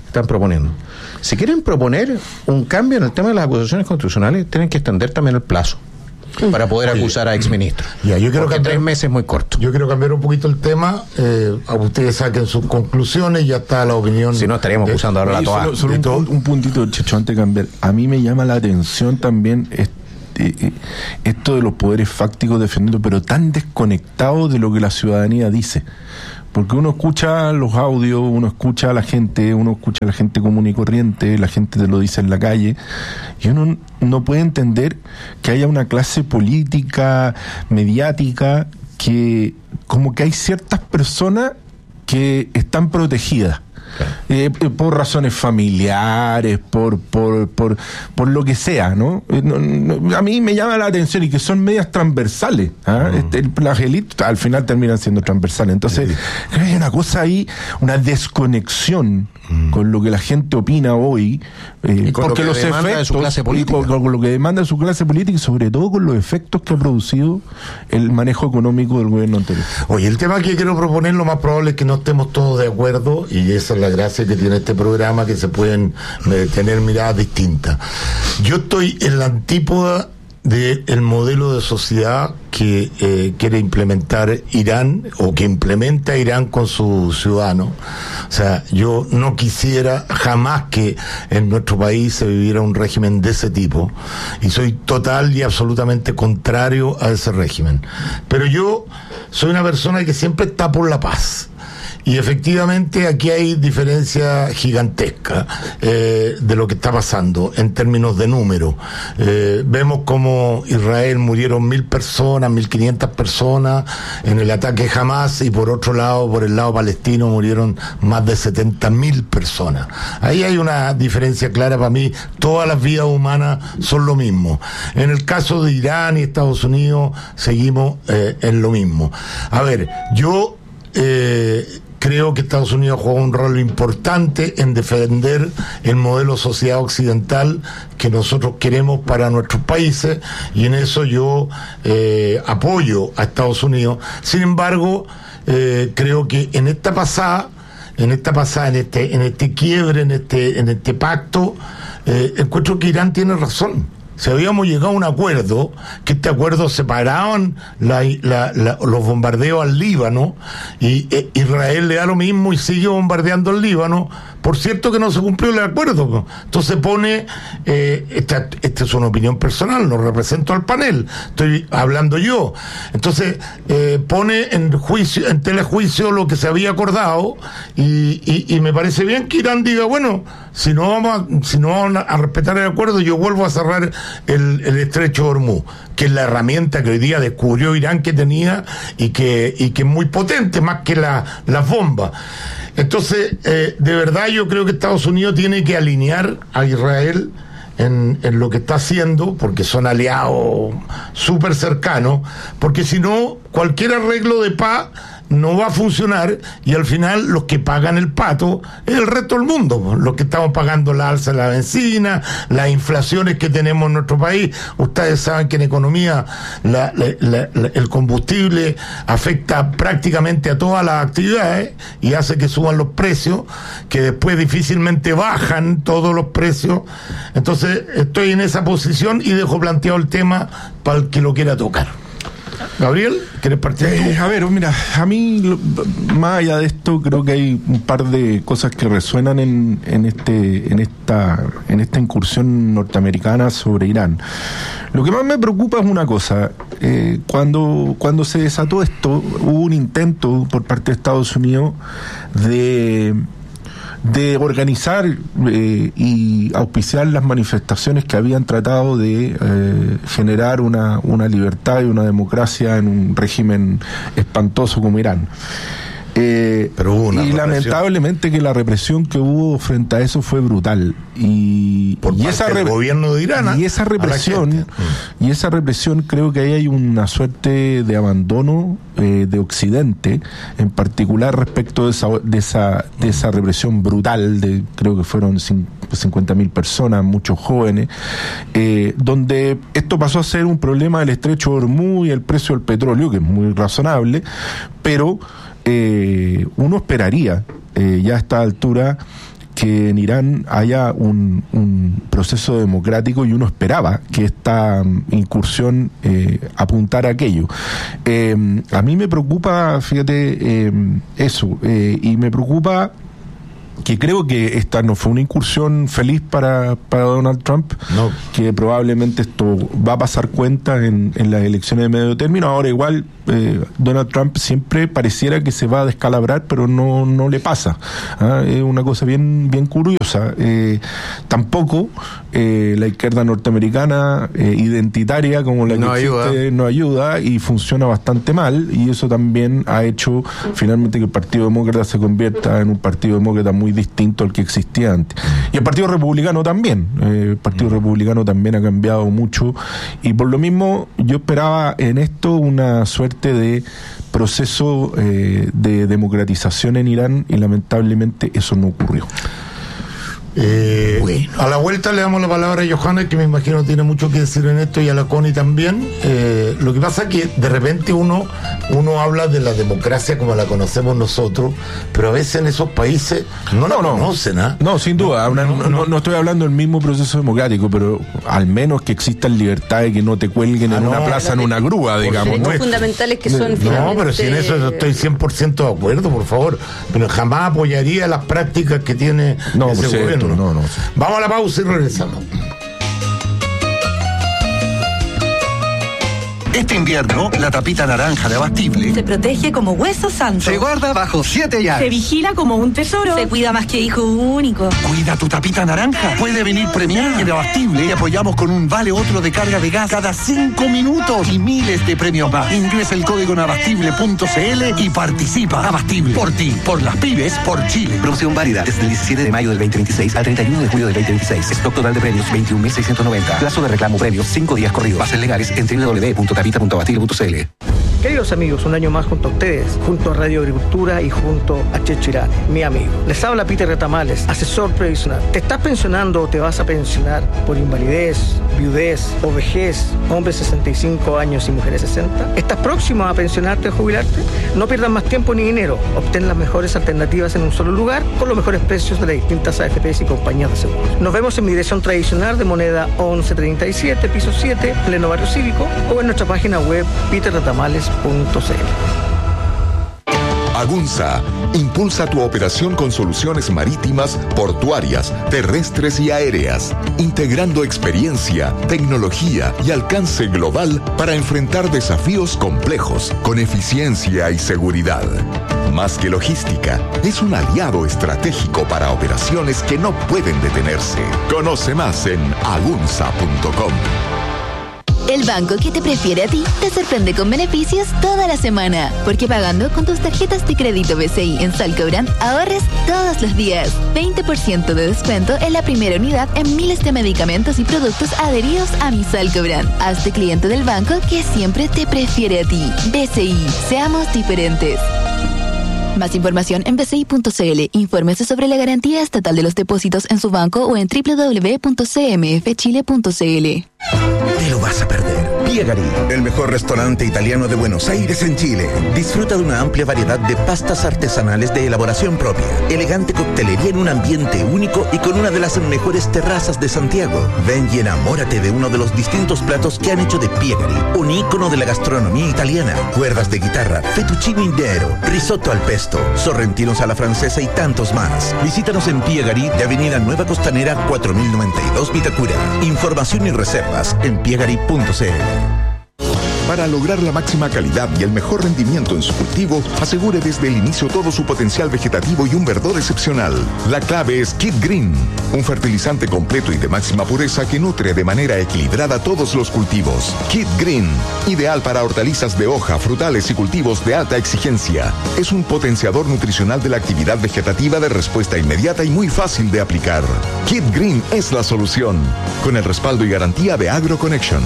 están proponiendo. Si quieren proponer un cambio en el tema de las acusaciones constitucionales, tienen que extender también el plazo para poder Oye, acusar a exministros. Ya, yo quiero Porque cambiar, tres meses es muy corto. Yo quiero cambiar un poquito el tema. Eh, a ustedes saquen sus conclusiones, ya está la opinión. Si no, estaríamos de, acusando ahora la toa. Solo, solo un, todo. un puntito, Checho, antes de cambiar. A mí me llama la atención también este, eh, esto de los poderes fácticos defendiendo, pero tan desconectados de lo que la ciudadanía dice. Porque uno escucha los audios, uno escucha a la gente, uno escucha a la gente común y corriente, la gente te lo dice en la calle, y uno no puede entender que haya una clase política, mediática, que como que hay ciertas personas que están protegidas. Eh, por razones familiares, por por por por lo que sea, ¿no? Eh, no, no a mí me llama la atención y que son medias transversales. ¿Ah? Mm. Este, el, las élites al final terminan siendo transversales. Entonces, sí. Hay una cosa ahí, una desconexión mm. con lo que la gente opina hoy, eh, con porque lo los que demanda efectos, de su clase política. Con, con lo que demanda de su clase política y sobre todo con los efectos que ha producido el manejo económico del gobierno anterior. Oye, el tema que quiero proponer, lo más probable es que no estemos todos de acuerdo, y esa es la gracia que tiene este programa, que se pueden eh, tener miradas distintas. Yo estoy en la antípoda del modelo de sociedad que eh, quiere implementar Irán, o que implementa Irán con sus ciudadanos. O sea, yo no quisiera jamás que en nuestro país se viviera un régimen de ese tipo, y soy total y absolutamente contrario a ese régimen. Pero yo soy una persona que siempre está por la paz. Y efectivamente aquí hay diferencia gigantesca eh, de lo que está pasando en términos de número. Eh, vemos como Israel murieron mil personas, mil quinientas personas en el ataque Hamas, y por otro lado, por el lado palestino, murieron más de setenta mil personas. Ahí hay una diferencia clara para mí. Todas las vidas humanas son lo mismo. En el caso de Irán y Estados Unidos seguimos eh, en lo mismo. A ver, yo eh, creo que Estados Unidos juega un rol importante en defender el modelo sociedad occidental que nosotros queremos para nuestros países, y en eso yo eh, apoyo a Estados Unidos. Sin embargo, eh, creo que en esta pasada, en esta pasada, en este, en este quiebre, en este, en este pacto, eh, encuentro que Irán tiene razón. Si habíamos llegado a un acuerdo, que este acuerdo separaban la, la, la, los bombardeos al Líbano, y eh, Israel le da lo mismo y sigue bombardeando el Líbano. Por cierto que no se cumplió el acuerdo. Entonces pone, eh, esta, esta es una opinión personal, no represento al panel, estoy hablando yo. Entonces eh, pone en juicio, en telejuicio lo que se había acordado, y, y, y me parece bien que Irán diga, bueno, si no vamos a, si no vamos a respetar el acuerdo, yo vuelvo a cerrar el, el estrecho de Hormuz, que es la herramienta que hoy día descubrió Irán que tenía, y que, y que es muy potente, más que la, las bombas. Entonces, eh, de verdad yo creo que Estados Unidos tiene que alinear a Israel en, en lo que está haciendo, porque son aliados súper cercanos, porque si no, cualquier arreglo de paz no va a funcionar, y al final los que pagan el pato es el resto del mundo, los que estamos pagando la alza de la benzina, las inflaciones que tenemos en nuestro país. Ustedes saben que en economía la, la, la, la, el combustible afecta prácticamente a todas las actividades y hace que suban los precios, que después difícilmente bajan todos los precios. Entonces estoy en esa posición y dejo planteado el tema para el que lo quiera tocar. Gabriel, ¿quieres partir? Eh, a ver, mira, a mí, lo, más allá de esto, creo que hay un par de cosas que resuenan en, en este, en esta, en esta incursión norteamericana sobre Irán. Lo que más me preocupa es una cosa. Eh, cuando, cuando se desató esto, hubo un intento por parte de Estados Unidos de de organizar eh, y auspiciar las manifestaciones que habían tratado de eh, generar una, una libertad y una democracia en un régimen espantoso como Irán. Eh, Pero hubo una y represión. Lamentablemente que la represión que hubo frente a eso fue brutal, y, por y parte esa del gobierno de Irán, y esa represión y esa represión creo que ahí hay una suerte de abandono eh, de Occidente, en particular respecto de esa de esa de esa represión brutal de, creo que fueron cincuenta mil personas, muchos jóvenes, eh, donde esto pasó a ser un problema del estrecho de Hormuz y el precio del petróleo, que es muy razonable, pero Eh, uno esperaría eh, ya a esta altura que en Irán haya un, un proceso democrático y uno esperaba que esta incursión eh, apuntara a aquello. Eh, a mí me preocupa, fíjate, eh, eso, eh, y me preocupa que creo que esta no fue una incursión feliz para, para Donald Trump, no. que probablemente esto va a pasar cuenta en, en las elecciones de medio término. Ahora igual eh, Donald Trump siempre pareciera que se va a descalabrar, pero no, no le pasa. ¿Ah? Es una cosa bien, bien curiosa. Eh, tampoco eh, la izquierda norteamericana eh, identitaria como la que no existe ayuda. no ayuda y funciona bastante mal, y eso también ha hecho finalmente que el Partido Demócrata se convierta en un Partido Demócrata muy distinto al que existía antes. Y el Partido Republicano también. Eh, el Partido Republicano también ha cambiado mucho, y por lo mismo yo esperaba en esto una suerte de proceso eh, de democratización en Irán, y lamentablemente eso no ocurrió. Eh, bueno. A la vuelta le damos la palabra a Johannes, que me imagino tiene mucho que decir en esto, y a la Connie también. Eh, lo que pasa es que de repente uno, uno habla de la democracia como la conocemos nosotros, pero a veces en esos países no la no, conocen. ¿eh? No, sin duda. No, no, no, no estoy hablando del mismo proceso democrático, pero al menos que existan libertades, que no te cuelguen ah, en no, una plaza, en una grúa, digamos. Derechos no fundamentales que son no, finalmente... pero si en eso estoy cien por ciento de acuerdo, por favor. Pero jamás apoyaría las prácticas que tiene no, ese cierto, gobierno. No, no. Vamos a la pausa y regresamos. Este invierno, la tapita naranja de Abastible se protege como hueso santo. Se guarda bajo siete llaves. Se vigila como un tesoro. Se cuida más que hijo único. Cuida tu tapita naranja. Puede venir premiada. En Abastible te apoyamos con un vale otro de carga de gas cada cinco minutos y miles de premios más. Ingresa el código en abastible punto c l y participa. Abastible. Por ti, por las pymes, por Chile. Promoción válida desde el diecisiete de mayo del veinte veintiséis al treinta y uno de julio del veinte veintiséis. Stock total de premios veintiún mil seiscientos noventa. Plazo de reclamo premios cinco días corridos. Bases legales en doble u doble u doble u punto tapita punto abastible punto c l. Queridos amigos, un año más junto a ustedes, junto a Radio Agricultura y junto a Checho Irán, mi amigo. Les habla Peter Retamales, asesor previsional. ¿Te estás pensionando o te vas a pensionar por invalidez, viudez o vejez, hombres sesenta y cinco años y mujeres sesenta? ¿Estás próximo a pensionarte o jubilarte? No pierdas más tiempo ni dinero. Obtén las mejores alternativas en un solo lugar con los mejores precios de las distintas A F Pes y compañías de seguros. Nos vemos en mi dirección tradicional de Moneda once treinta y siete, piso siete, pleno barrio cívico, o en nuestra página web peter retamales punto c l. Agunza impulsa tu operación con soluciones marítimas, portuarias, terrestres y aéreas, integrando experiencia, tecnología y alcance global para enfrentar desafíos complejos con eficiencia y seguridad. Más que logística, es un aliado estratégico para operaciones que no pueden detenerse. Conoce más en agunza punto com. El banco que te prefiere a ti te sorprende con beneficios toda la semana. Porque pagando con tus tarjetas de crédito B C I en Salcobran, ahorres todos los días. veinte por ciento de descuento en la primera unidad en miles de medicamentos y productos adheridos a mi Salcobran. Hazte cliente del banco que siempre te prefiere a ti. B C I, seamos diferentes. Más información en b c i punto c l. Infórmese sobre la garantía estatal de los depósitos en su banco o en doble u doble u doble u punto c m f chile punto c l. Te lo vas a perder. Piegari, el mejor restaurante italiano de Buenos Aires en Chile. Disfruta de una amplia variedad de pastas artesanales de elaboración propia, elegante coctelería en un ambiente único y con una de las mejores terrazas de Santiago. Ven y enamórate de uno de los distintos platos que han hecho de Piegari, un ícono de la gastronomía italiana. Cuerdas de guitarra, fettuccine intero, risotto al pesto, sorrentinos a la francesa y tantos más. Visítanos en Piegari de Avenida Nueva Costanera cuatro mil noventa y dos Vitacura. Información y reservas en piegari punto c l. Para lograr la máxima calidad y el mejor rendimiento en su cultivo, asegure desde el inicio todo su potencial vegetativo y un verdor excepcional. La clave es Kid Green, un fertilizante completo y de máxima pureza que nutre de manera equilibrada todos los cultivos. Kid Green, ideal para hortalizas de hoja, frutales y cultivos de alta exigencia. Es un potenciador nutricional de la actividad vegetativa de respuesta inmediata y muy fácil de aplicar. Kid Green es la solución, con el respaldo y garantía de AgroConnection.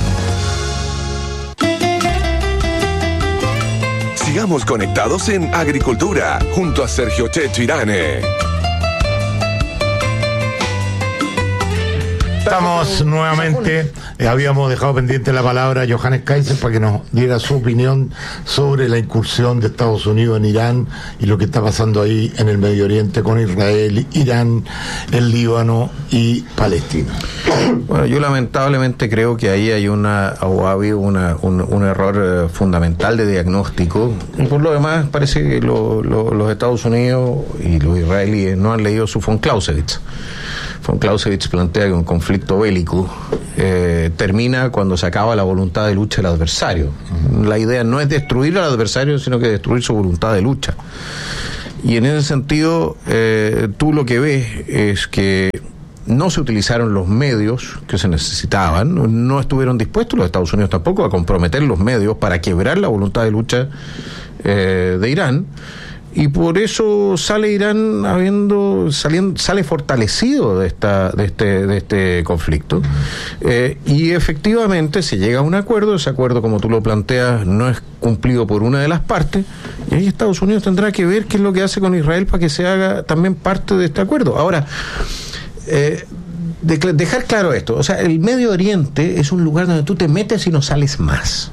Sigamos conectados en Agricultura, junto a Sergio Checho Irane. Estamos nuevamente, eh, habíamos dejado pendiente la palabra a Johannes Kaiser para que nos diera su opinión sobre la incursión de Estados Unidos en Irán y lo que está pasando ahí en el Medio Oriente con Israel, Irán, el Líbano y Palestina. Bueno, yo lamentablemente creo que ahí hay una o ha habido una, un, un error eh, fundamental de diagnóstico, y por lo demás parece que lo, lo, los Estados Unidos y los israelíes no han leído su von Clausewitz. Von Clausewitz plantea que un conflicto bélico eh, termina cuando se acaba la voluntad de lucha del adversario. Uh-huh. La idea no es destruir al adversario, sino que destruir su voluntad de lucha. Y en ese sentido, eh, tú lo que ves es que no se utilizaron los medios que se necesitaban, no estuvieron dispuestos los Estados Unidos tampoco a comprometer los medios para quebrar la voluntad de lucha eh, de Irán. Y por eso sale Irán habiendo saliendo, sale fortalecido de esta de este de este conflicto. Eh, y efectivamente se llega a un acuerdo. Ese acuerdo, como tú lo planteas, no es cumplido por una de las partes, y ahí Estados Unidos tendrá que ver qué es lo que hace con Israel para que se haga también parte de este acuerdo. Ahora, eh, de, dejar claro esto, o sea, el Medio Oriente es un lugar donde tú te metes y no sales más.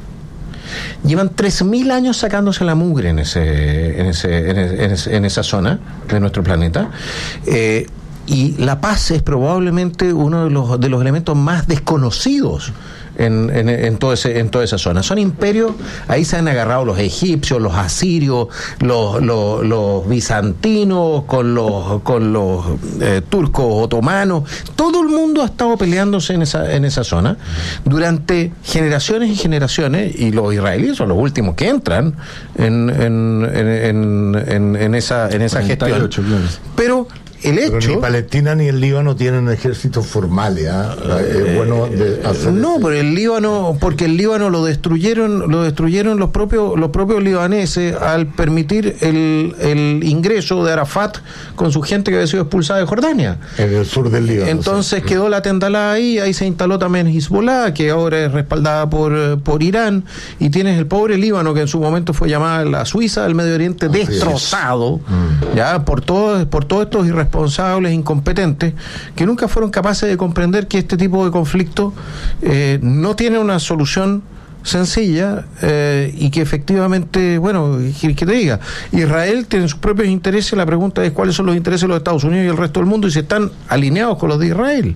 Llevan tres mil años sacándose la mugre en ese, en ese, en ese, en esa zona de nuestro planeta, eh, y la paz es probablemente uno de los de los elementos más desconocidos en, en, en, todo ese, en toda esa zona. Son imperios, ahí se han agarrado los egipcios, los asirios, los, los, los bizantinos, con los, con los eh, turcos otomanos. Todo el mundo ha estado peleándose en esa, en esa zona durante generaciones y generaciones, y los israelíes son los últimos que entran en, en, en, en, en esa, en esa gestión. Pero el hecho... Pero ni Palestina ni el Líbano tienen ejércitos formales, ¿eh? Es bueno de hacer no, ese... pero el Líbano, porque el Líbano lo destruyeron, lo destruyeron los propios, los propios libaneses al permitir el, el ingreso de Arafat con su gente que había sido expulsada de Jordania. En el sur del Líbano. Entonces sí. Quedó la tendalada ahí, ahí se instaló también Hezbollah, que ahora es respaldada por, por Irán, y tienes el pobre Líbano, que en su momento fue llamada la Suiza del Medio Oriente, así destrozado, mm. ya, por todos, por todos estos irresponsables responsables, incompetentes, que nunca fueron capaces de comprender que este tipo de conflicto eh, no tiene una solución sencilla, eh, y que efectivamente, bueno, que, que te diga, Israel tiene sus propios intereses. La pregunta es cuáles son los intereses de los Estados Unidos y el resto del mundo, y si están alineados con los de Israel.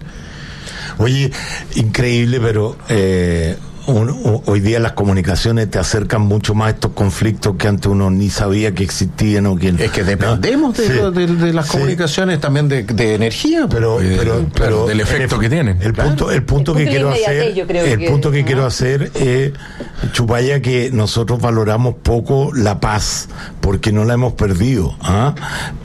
Oye, increíble, pero eh, un, un, hoy día las comunicaciones te acercan mucho más a estos conflictos que antes uno ni sabía que existían o que es que dependemos ¿no? de, sí. de, de las comunicaciones, sí. también de, de energía, pero, pues, pero, de, pero del efecto el, que tienen. El claro. punto, el punto el que quiero hacer, el que, punto que, que quiero hacer es, Chupaya, que nosotros valoramos poco la paz porque no la hemos perdido, ¿ah?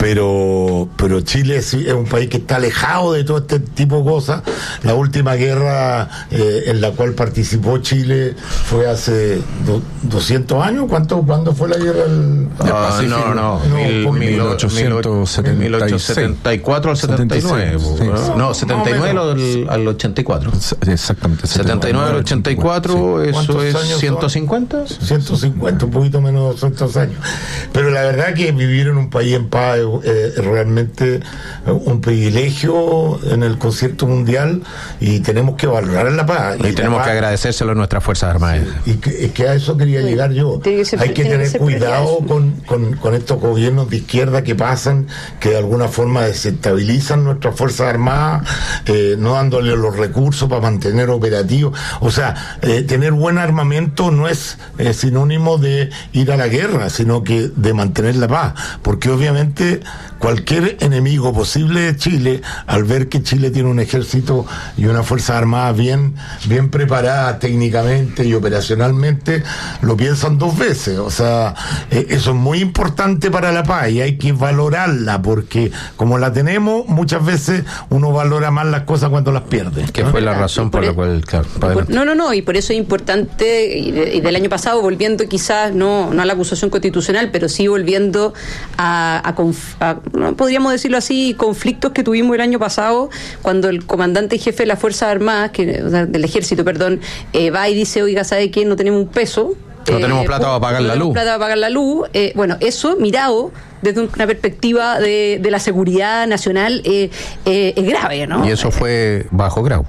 pero pero Chile es, es un país que está alejado de todo este tipo de cosas. La última guerra eh, en la cual participó Chile fue hace do, doscientos años. ¿Cuánto, ¿Cuándo fue la guerra del uh, no, no, no, mil ochocientos setenta y cuatro al setenta y nueve. Sí, sí. No, setenta y nueve al, al ochenta y cuatro. Exactamente. setenta y nueve al ochenta y cuatro, sí. Eso es ciento cincuenta. ciento cincuenta, un poquito menos de doscientos años. Pero la verdad que vivir en un país en paz es, es realmente un privilegio en el concierto mundial, y tenemos que valorar la paz. Y, y tenemos paz, que agradecérselo a nuestras Fuerzas Armadas. Sí, y que, es que a eso quería llegar yo. Que ser, Hay que tener que cuidado con, con, con estos gobiernos de izquierda que pasan, que de alguna forma desestabilizan nuestras Fuerzas Armadas, eh, no dándole los recursos para mantener operativos. O sea, eh, tener buen armamento no es eh, sinónimo de ir a la guerra, sino que de mantener la paz, porque obviamente cualquier enemigo posible de Chile, al ver que Chile tiene un ejército y una fuerza armada bien bien preparada técnicamente y operacionalmente, lo piensan dos veces. O sea, eh, eso es muy importante para la paz y hay que valorarla, porque como la tenemos, muchas veces uno valora más las cosas cuando las pierde. Que fue la razón por, por la cual, claro, por, no, no, no, y por eso es importante, y, de, y del año pasado, volviendo quizás, no, no a la acusación constitucional, pero sí volviendo a, a, conf, a no podríamos decirlo así, conflictos que tuvimos el año pasado, cuando el comandante jefe de las Fuerzas Armadas, que, o sea, del Ejército, perdón, eh, va y dice, oiga, ¿sabe qué? No tenemos un peso No eh, tenemos plata para pagar no la luz. plata para pagar la luz. Eh, bueno, eso mirado desde una perspectiva de, de la seguridad nacional eh, eh, es grave, ¿no? Y eso fue bajo grado.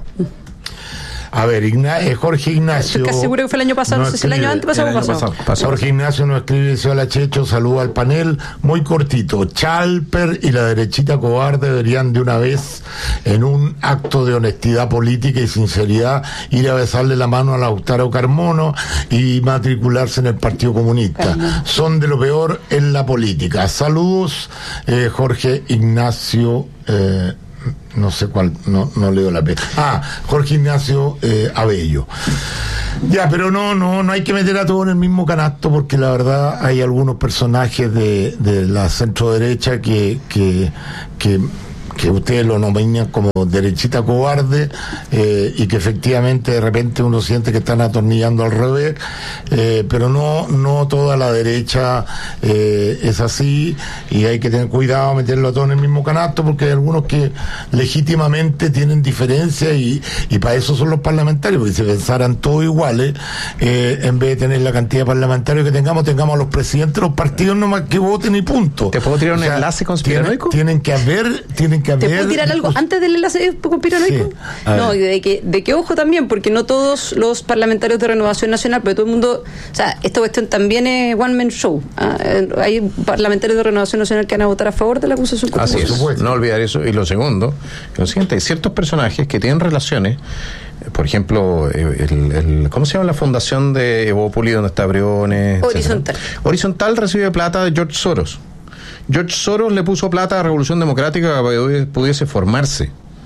A ver, Igna eh, Jorge Ignacio. Estoy casi seguro que fue el año pasado, no, no sé si el año antes pasado o pasado. pasado. Jorge Ignacio nos escribe, hola Checho, saluda al panel, muy cortito. Chalper y la derechita cobarde deberían de una vez, en un acto de honestidad política y sinceridad, ir a besarle la mano a Lautaro Carmona y matricularse en el Partido Comunista. Carmona. Son de lo peor en la política. Saludos, eh, Jorge Ignacio. Eh, no sé cuál, no, no leo la P. Ah, Jorge Ignacio eh, Abello. Ya, pero no, no, no hay que meter a todo en el mismo canasto, porque la verdad hay algunos personajes de, de la centro derecha que, que, que que ustedes lo nominan como derechita cobarde, eh, y que efectivamente de repente uno siente que están atornillando al revés, eh, pero no no toda la derecha eh, es así, y hay que tener cuidado meterlo a todo en el mismo canasto, porque hay algunos que legítimamente tienen diferencias, y, y para eso son los parlamentarios, porque si pensaran todos iguales, eh, en vez de tener la cantidad de parlamentarios que tengamos, tengamos a los presidentes de los partidos nomás que voten y punto. ¿Te puedo tirar un o sea, enlace conspiranoico? Tienen, tienen que haber, tienen que ¿Te haber... puedo tirar algo antes del enlace conspiranoico? Sí, no, de que, de que ojo también, porque no todos los parlamentarios de Renovación Nacional, porque todo el mundo, o sea, esta cuestión también es one man show. ¿Ah? Hay parlamentarios de Renovación Nacional que van a votar a favor de la acusación. Así es, no olvidar eso. Y lo segundo, lo siguiente, hay ciertos personajes que tienen relaciones. Por ejemplo, el, el, ¿cómo se llama la fundación de Evópoli, donde está Briones? Horizontal. etcétera? Horizontal recibe plata de George Soros. George Soros le puso plata a Revolución Democrática para que pudiese formarse.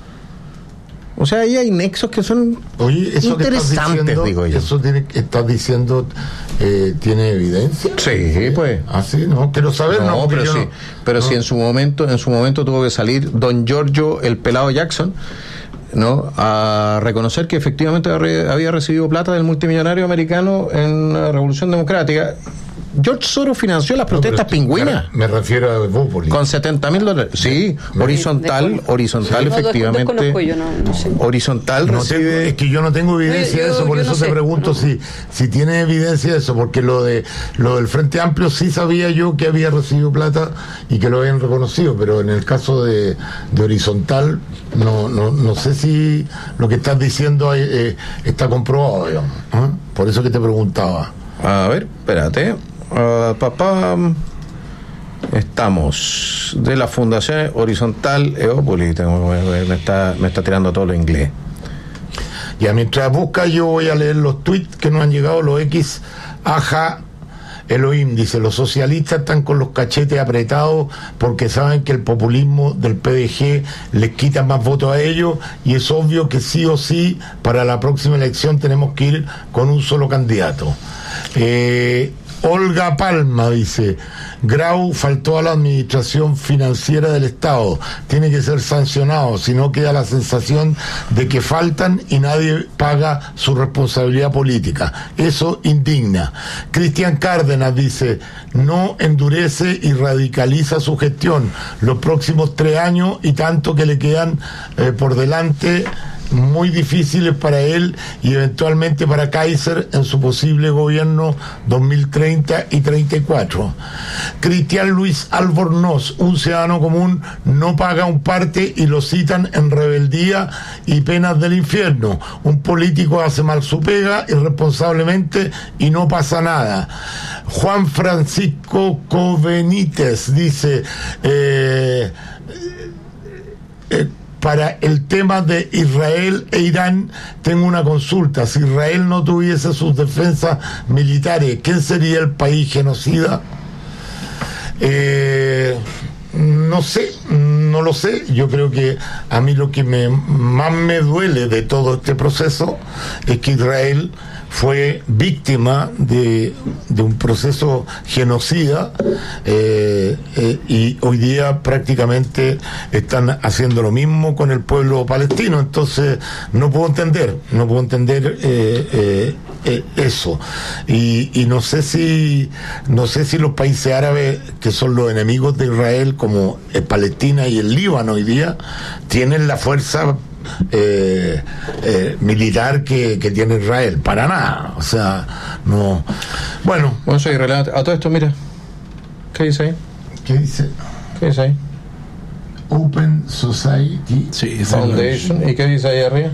O sea, ahí hay nexos que son Oye, eso interesantes, que diciendo, digo yo. ¿Eso tiene, estás diciendo eh, tiene evidencia? Sí, pues. Ah, sí, no, quiero saber. No, no pero sí, no, pero no. sí en su momento, en su momento tuvo que salir don Giorgio el pelado Jackson, ¿no?, a reconocer que efectivamente había recibido plata del multimillonario americano en la Revolución Democrática. George Soros financió las protestas no, pingüinas. Me refiero a Evópoli. Con setenta mil dólares. Sí, sí, horizontal, horizontal, sí. efectivamente. No, yo, no, no sé. Horizontal no recibe... tengo, es que yo no tengo evidencia yo, de eso, por eso no te sé. pregunto no. si si tiene evidencia de eso, porque lo de lo del Frente Amplio sí sabía yo que había recibido plata y que lo habían reconocido, pero en el caso de, de Horizontal no no no sé si lo que estás diciendo eh, está comprobado, digamos. ¿eh? Por eso que te preguntaba. A ver, espérate. Uh, papá, estamos de la Fundación Horizontal Evópoli. Me, me está me está tirando todo lo inglés. Ya, mientras busca, yo voy a leer los tweets que nos han llegado, los X. Aja Elohim dice: los socialistas están con los cachetes apretados porque saben que el populismo del P D G les quita más votos a ellos, y es obvio que sí o sí para la próxima elección tenemos que ir con un solo candidato. eh Olga Palma dice: Grau faltó a la administración financiera del Estado, tiene que ser sancionado, si no queda la sensación de que faltan y nadie paga su responsabilidad política, eso indigna. Cristian Cárdenas dice: no endurece y radicaliza su gestión los próximos tres años y tanto que le quedan eh, por delante, muy difíciles para él y eventualmente para Kaiser en su posible gobierno dos mil treinta y treinta y cuatro. Cristian Luis Albornoz: un ciudadano común no paga un parte y lo citan en rebeldía y penas del infierno. Un político hace mal su pega irresponsablemente y no pasa nada. Juan Francisco Covenites dice: eh, eh, para el tema de Israel e Irán, tengo una consulta. Si Israel no tuviese sus defensas militares, ¿quién sería el país genocida? Eh, no sé, no lo sé. Yo creo que a mí lo que me, más me duele de todo este proceso es que Israel fue víctima de, de un proceso genocida, eh, eh, y hoy día prácticamente están haciendo lo mismo con el pueblo palestino. Entonces no puedo entender, no puedo entender eh, eh, eh, eso. Y, y no sé si no sé si los países árabes, que son los enemigos de Israel, como Palestina y el Líbano hoy día, tienen la fuerza eh, eh, militar que, que tiene Israel, para nada, o sea, no. Bueno, bueno, soy irrelevante. A todo esto, mira, ¿qué dice ahí? ¿Qué dice? ¿Qué dice ahí? Open Society sí, Foundation. ¿Y qué dice ahí arriba?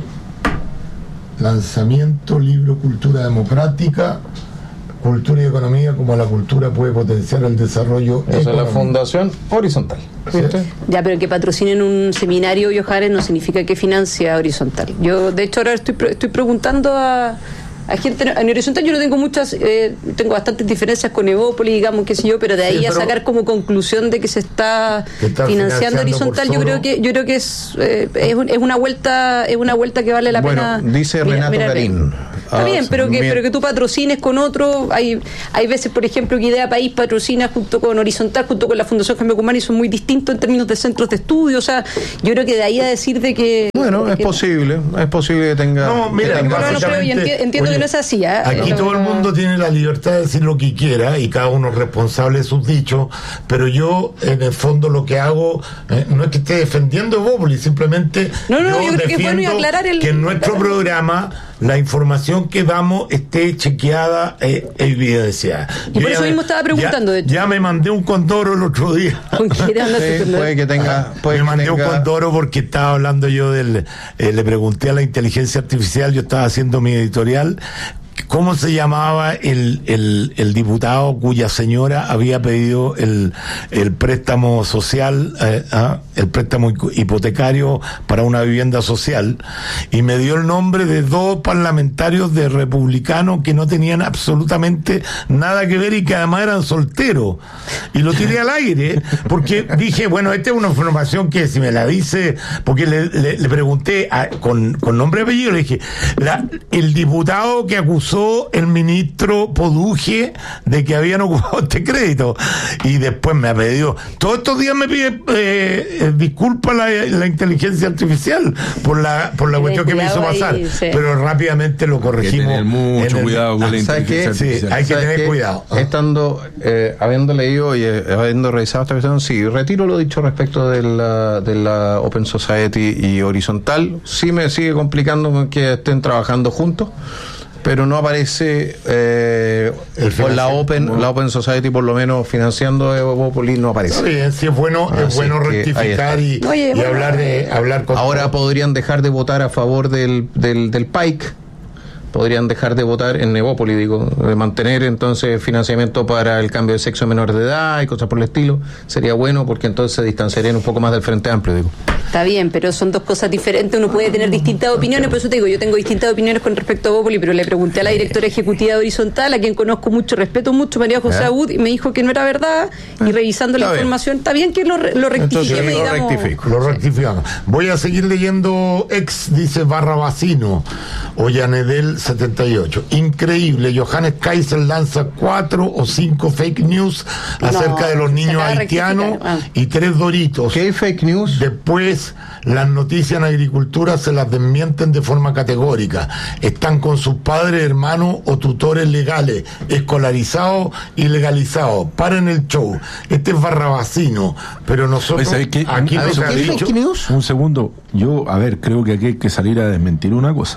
Lanzamiento, libro Cultura Democrática, Cultura y Economía, como la cultura puede potenciar el desarrollo. Esa es la Fundación Horizontal. ¿Viste? Ya, pero que patrocinen un seminario, Johannes, no significa que financia Horizontal. Yo, de hecho, ahora estoy, estoy preguntando a, a gente. En Horizontal yo no tengo muchas, eh, tengo bastantes diferencias con Evópolis, digamos, qué sé yo, pero de ahí sí, pero a sacar como conclusión de que se está, que está financiando, financiando Horizontal, yo creo que yo creo que es eh, es, un, es una vuelta es una vuelta que vale la bueno, pena. Dice mira, Renato mira, Garín. Está bien, pero que, pero que tú patrocines con otro. Hay hay veces, por ejemplo, que Idea País patrocina junto con Horizontal, junto con la Fundación Jaime Guzmán, y son muy distintos en términos de centros de estudio. O sea, yo creo que de ahí a decir de que... Bueno, de es que, posible, es posible que tenga... No, mira, no, no, no, pero entiendo, entiendo oye, que no es así. ¿eh? Aquí no, todo no, el mundo tiene la libertad de decir lo que quiera y cada uno es responsable de sus dichos, pero yo, en el fondo, lo que hago eh, no es que esté defendiendo Evópolis, simplemente no, no, yo, yo creo defiendo que, es bueno aclarar el, que en nuestro programa la información que damos esté chequeada e evidenciada. Y yo por eso mismo estaba preguntando, ya, de hecho. Ya me mandé un condoro el otro día. ¿Con qué sí, puede que tenga... Puede me que mandé tenga... un condoro porque estaba hablando yo del... Eh, le pregunté a la inteligencia artificial, yo estaba haciendo mi editorial, ¿cómo se llamaba el, el, el diputado cuya señora había pedido el, el préstamo social, eh, ¿ah? el préstamo hipotecario para una vivienda social? Y me dio el nombre de dos parlamentarios de republicanos que no tenían absolutamente nada que ver y que además eran solteros. Y lo tiré al aire porque dije, bueno, esta es una información que si me la dice, porque le, le, le pregunté a, con, con nombre y apellido, le dije, la, el diputado que acusó el ministro Poduje de que habían ocupado este crédito, y después me ha pedido, todos estos días me pide eh, eh, disculpas la, la inteligencia artificial por la por la cuestión que me hizo pasar, ahí, sí. Pero rápidamente lo corregimos. Hay que tener mucho el, cuidado con la inteligencia artificial. Sí, hay que tener que, cuidado. Estando, eh, habiendo leído y eh, habiendo revisado esta cuestión, sí, retiro lo dicho respecto de la, de la Open Society y Horizontal. Sí me sigue complicando que estén trabajando juntos, pero no aparece eh, por la Open no. la Open Society, por lo menos financiando Evópolis, no aparece. Sí, sí, es bueno, Así es bueno rectificar y, Oye, y bueno, hablar de hablar con ahora todo. Podrían dejar de votar a favor del del, del P A I C, podrían dejar de votar en Evópolis, digo, de mantener entonces financiamiento para el cambio de sexo de menor de edad y cosas por el estilo. Sería bueno porque entonces se distanciarían un poco más del Frente Amplio, digo. Está bien, pero son dos cosas diferentes, uno puede tener distintas opiniones, por eso te digo, yo tengo distintas opiniones con respecto a Evópolis, pero le pregunté a la directora ejecutiva de Horizontal, a quien conozco mucho, respeto mucho, María José Abud, y me dijo que no era verdad, y revisando la información, está bien que lo, lo rectifique. Entonces, lo rectifico, lo rectificamos. Voy a seguir leyendo ex, dice Barrabasino, Ollanedel setenta y ocho. Increíble, Johannes Kaiser lanza cuatro o cinco fake news acerca no, de los niños haitianos ah. y tres doritos. ¿Qué fake news? Después las noticias en agricultura se las desmienten de forma categórica. Están con sus padres, hermanos o tutores legales, escolarizados y legalizados. Paren el show. Este es Barrabasino, pero nosotros pues, ¿qué? aquí no se ha dicho. Un segundo, yo, a ver, creo que aquí hay que salir a desmentir una cosa.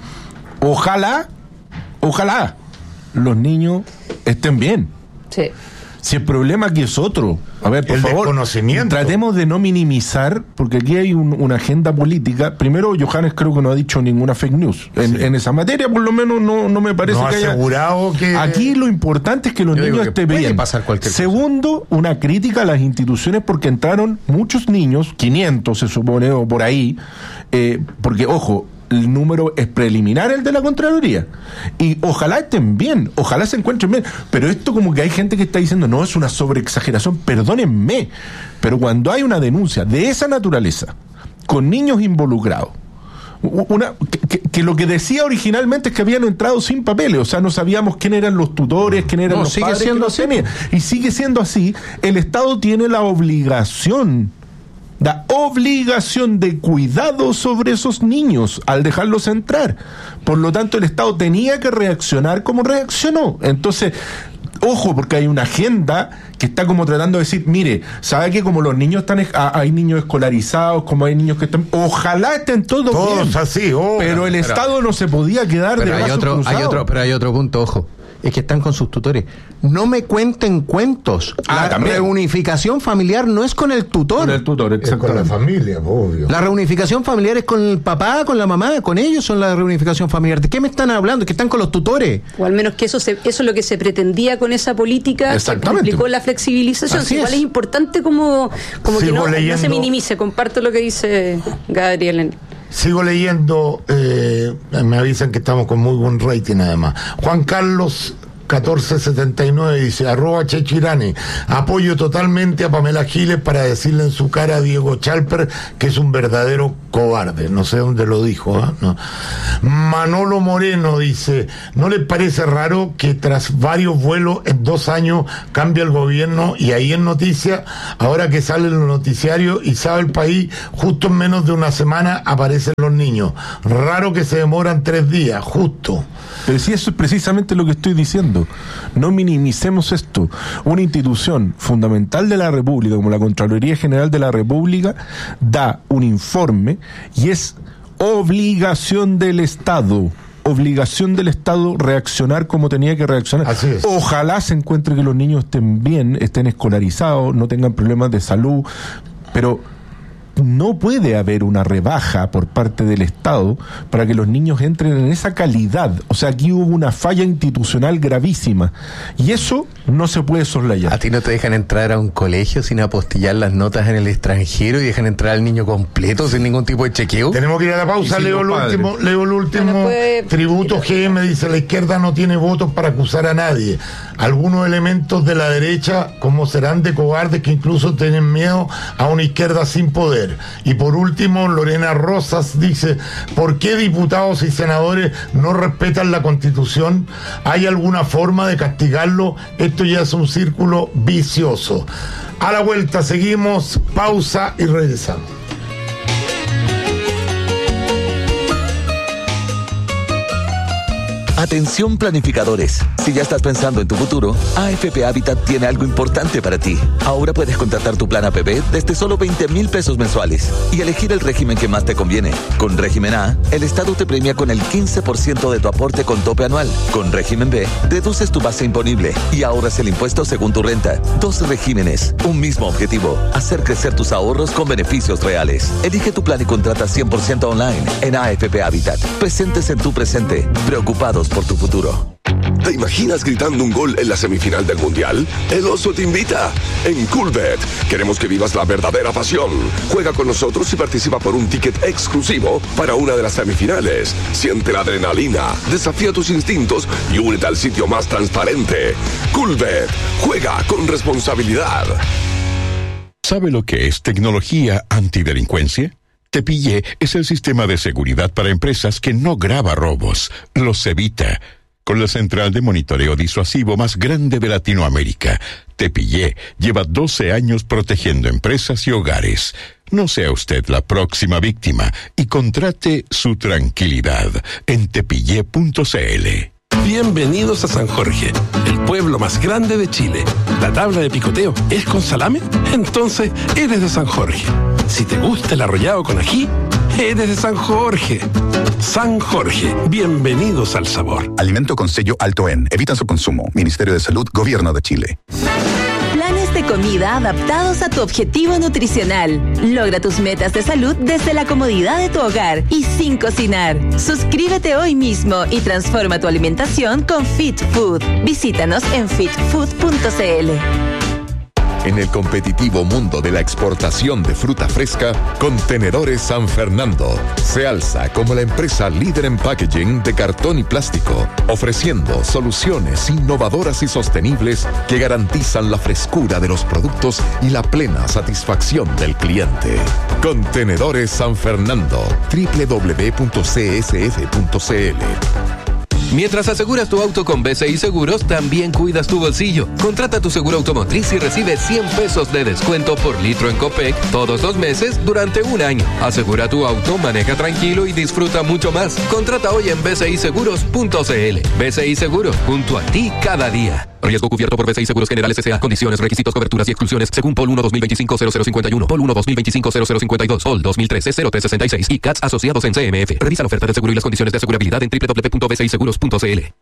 Ojalá, ojalá los niños estén bien. Sí. Si el problema aquí es otro, a ver, por el favor, desconocimiento. Tratemos de no minimizar, porque aquí hay un, una agenda política. Primero, Johannes creo que no ha dicho ninguna fake news en, sí. en esa materia, por lo menos no, no me parece no que haya asegurado que aquí lo importante es que los Yo niños estén bien. Segundo, cosa. Una crítica a las instituciones porque entraron muchos niños, quinientos se supone o por ahí, eh, porque ojo, el número es preliminar, el de la Contraloría, y ojalá estén bien, ojalá se encuentren bien, pero esto como que hay gente que está diciendo, no, es una sobreexageración, perdónenme, pero cuando hay una denuncia de esa naturaleza, con niños involucrados, una que, que lo que decía originalmente es que habían entrado sin papeles, o sea, no sabíamos quién eran los tutores, quién eran no, los sigue padres, siendo así, y sigue siendo así. El Estado tiene la obligación la obligación de cuidado sobre esos niños al dejarlos entrar. Por lo tanto, el Estado tenía que reaccionar como reaccionó. Entonces, ojo, porque hay una agenda que está como tratando de decir, mire, ¿sabe que como los niños están, hay niños escolarizados, como hay niños que están, ojalá estén todos, todos bien, así, oh, pero el pero, Estado no se podía quedar de pero hay brazos otro, cruzados. hay otro, pero hay otro punto, ojo. Es que están con sus tutores. No me cuenten cuentos. Ah, la también. reunificación familiar no es con el tutor. Con el tutor, es con la familia, obvio. La reunificación familiar es con el papá, con la mamá, con ellos son la reunificación familiar. ¿De qué me están hablando? Que están con los tutores. O al menos que eso se, eso es lo que se pretendía con esa política que implicó la flexibilización. Así Igual es. es importante como, como que no, no se minimice. Comparto lo que dice Gabriel. Sigo leyendo, eh, me avisan que estamos con muy buen rating además. Juan Carlos catorce setenta y nueve dice, arroba Chechirane, apoyo totalmente a Pamela Giles para decirle en su cara a Diego Chalper que es un verdadero cobarde. No sé dónde lo dijo, ¿eh? No. Manolo Moreno dice, ¿no le parece raro que tras varios vuelos en dos años cambia el gobierno y ahí en noticia, ahora que sale en los noticiarios y sabe el país, justo en menos de una semana aparecen los niños? Raro que se demoran tres días, justo. Pero sí, eso es precisamente lo que estoy diciendo. No minimicemos esto. Una institución fundamental de la República, como la Contraloría General de la República, da un informe y es obligación del Estado. Obligación del Estado reaccionar como tenía que reaccionar. Así es. Ojalá se encuentre que los niños estén bien, estén escolarizados, no tengan problemas de salud, pero no puede haber una rebaja por parte del Estado para que los niños entren en esa calidad. O sea, aquí hubo una falla institucional gravísima y eso no se puede soslayar. ¿A ti no te dejan entrar a un colegio sin apostillar las notas en el extranjero y dejan entrar al niño completo sin ningún tipo de chequeo? Tenemos que ir a la pausa. Leo el último, leo el último bueno, pues, tributo. G M dice, la izquierda no tiene votos para acusar a nadie. Algunos elementos de la derecha, como serán de cobardes que incluso tienen miedo a una izquierda sin poder. Y por último, Lorena Rosas dice, ¿por qué diputados y senadores no respetan la Constitución? ¿Hay alguna forma de castigarlo? Esto ya es un círculo vicioso. A la vuelta seguimos, pausa y regresamos. Atención planificadores, si ya estás pensando en tu futuro, A F P Habitat tiene algo importante para ti. Ahora puedes contratar tu plan A P B desde solo veinte mil pesos mensuales y elegir el régimen que más te conviene. Con régimen A, el Estado te premia con el quince por ciento de tu aporte con tope anual. Con régimen B, reduces tu base imponible y ahorras el impuesto según tu renta. Dos regímenes, un mismo objetivo, hacer crecer tus ahorros con beneficios reales. Elige tu plan y contrata cien por ciento online en A F P Habitat. Presentes en tu presente, preocupados por tu futuro. ¿Te imaginas gritando un gol en la semifinal del Mundial? El Oso te invita. En Coolbet queremos que vivas la verdadera pasión. Juega con nosotros y participa por un ticket exclusivo para una de las semifinales. Siente la adrenalina, desafía tus instintos y únete al sitio más transparente. Coolbet. Juega con responsabilidad. ¿Sabe lo que es tecnología antidelincuencia? Tepillé es el sistema de seguridad para empresas que no graba robos, los evita. Con la central de monitoreo disuasivo más grande de Latinoamérica, Tepillé lleva doce años protegiendo empresas y hogares. No sea usted la próxima víctima y contrate su tranquilidad en tepillé punto c l. Bienvenidos a San Jorge, el pueblo más grande de Chile. ¿La tabla de picoteo es con salame? Entonces eres de San Jorge. Si te gusta el arrollado con ají, eres de San Jorge. San Jorge, bienvenidos al sabor. Alimento con sello alto en. Evita su consumo. Ministerio de Salud, Gobierno de Chile. Planes de comida adaptados a tu objetivo nutricional. Logra tus metas de salud desde la comodidad de tu hogar y sin cocinar. Suscríbete hoy mismo y transforma tu alimentación con Fit Food. Visítanos en fit food punto c l. En el competitivo mundo de la exportación de fruta fresca, Contenedores San Fernando se alza como la empresa líder en packaging de cartón y plástico, ofreciendo soluciones innovadoras y sostenibles que garantizan la frescura de los productos y la plena satisfacción del cliente. Contenedores San Fernando, doble u doble u doble u punto c s f punto c l. Mientras aseguras tu auto con B C I Seguros, también cuidas tu bolsillo. Contrata tu seguro automotriz y recibe cien pesos de descuento por litro en Copec todos los meses durante un año. Asegura tu auto, maneja tranquilo y disfruta mucho más. Contrata hoy en b c i seguros punto c l. B C I Seguro, junto a ti cada día. Riesgo cubierto por B C I Seguros Generales S A. Condiciones, requisitos, coberturas y exclusiones según P O L uno dos mil veinticinco cero cero cincuenta y uno, P O L uno dos mil veinticinco cero cero cincuenta y dos, P O L dos mil trece cero tres sesenta y seis y C A T S asociados en C M F. Revisa la oferta del seguro y las condiciones de asegurabilidad en doble u doble u doble u punto b c i seguros punto c l.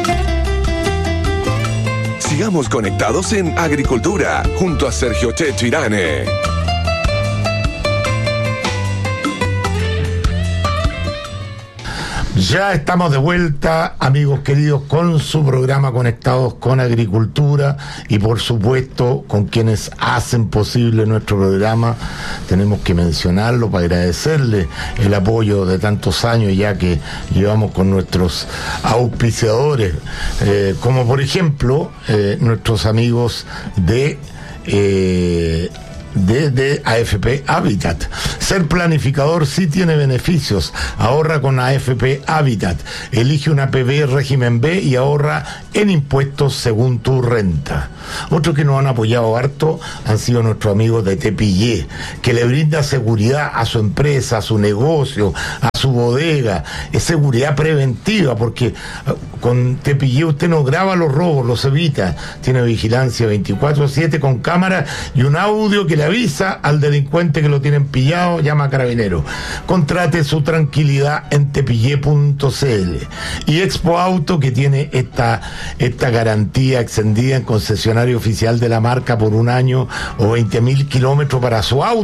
Sigamos conectados en Agricultura junto a Sergio Checho Irane. Ya estamos de vuelta, amigos queridos, con su programa Conectados con Agricultura y por supuesto con quienes hacen posible nuestro programa. Tenemos que mencionarlo para agradecerle el apoyo de tantos años ya que llevamos con nuestros auspiciadores, eh, como por ejemplo eh, nuestros amigos de... Eh, de A F P Habitat. Ser planificador sí tiene beneficios. Ahorra con A F P Habitat. Elige una P B régimen B y ahorra en impuestos según tu renta. Otros que nos han apoyado harto han sido nuestros amigos de Tepillé, que le brinda seguridad a su empresa, a su negocio, a su bodega. Es seguridad preventiva, porque con Tepillé usted no graba los robos, los evita. Tiene vigilancia veinticuatro siete con cámara y un audio que le avisa al delincuente que lo tienen pillado. Llama a Carabineros. Contrate su tranquilidad en tepillé punto c l. Y Expo Auto, que tiene esta, esta garantía extendida en concesionario oficial de la marca por un año o veinte mil kilómetros para su auto.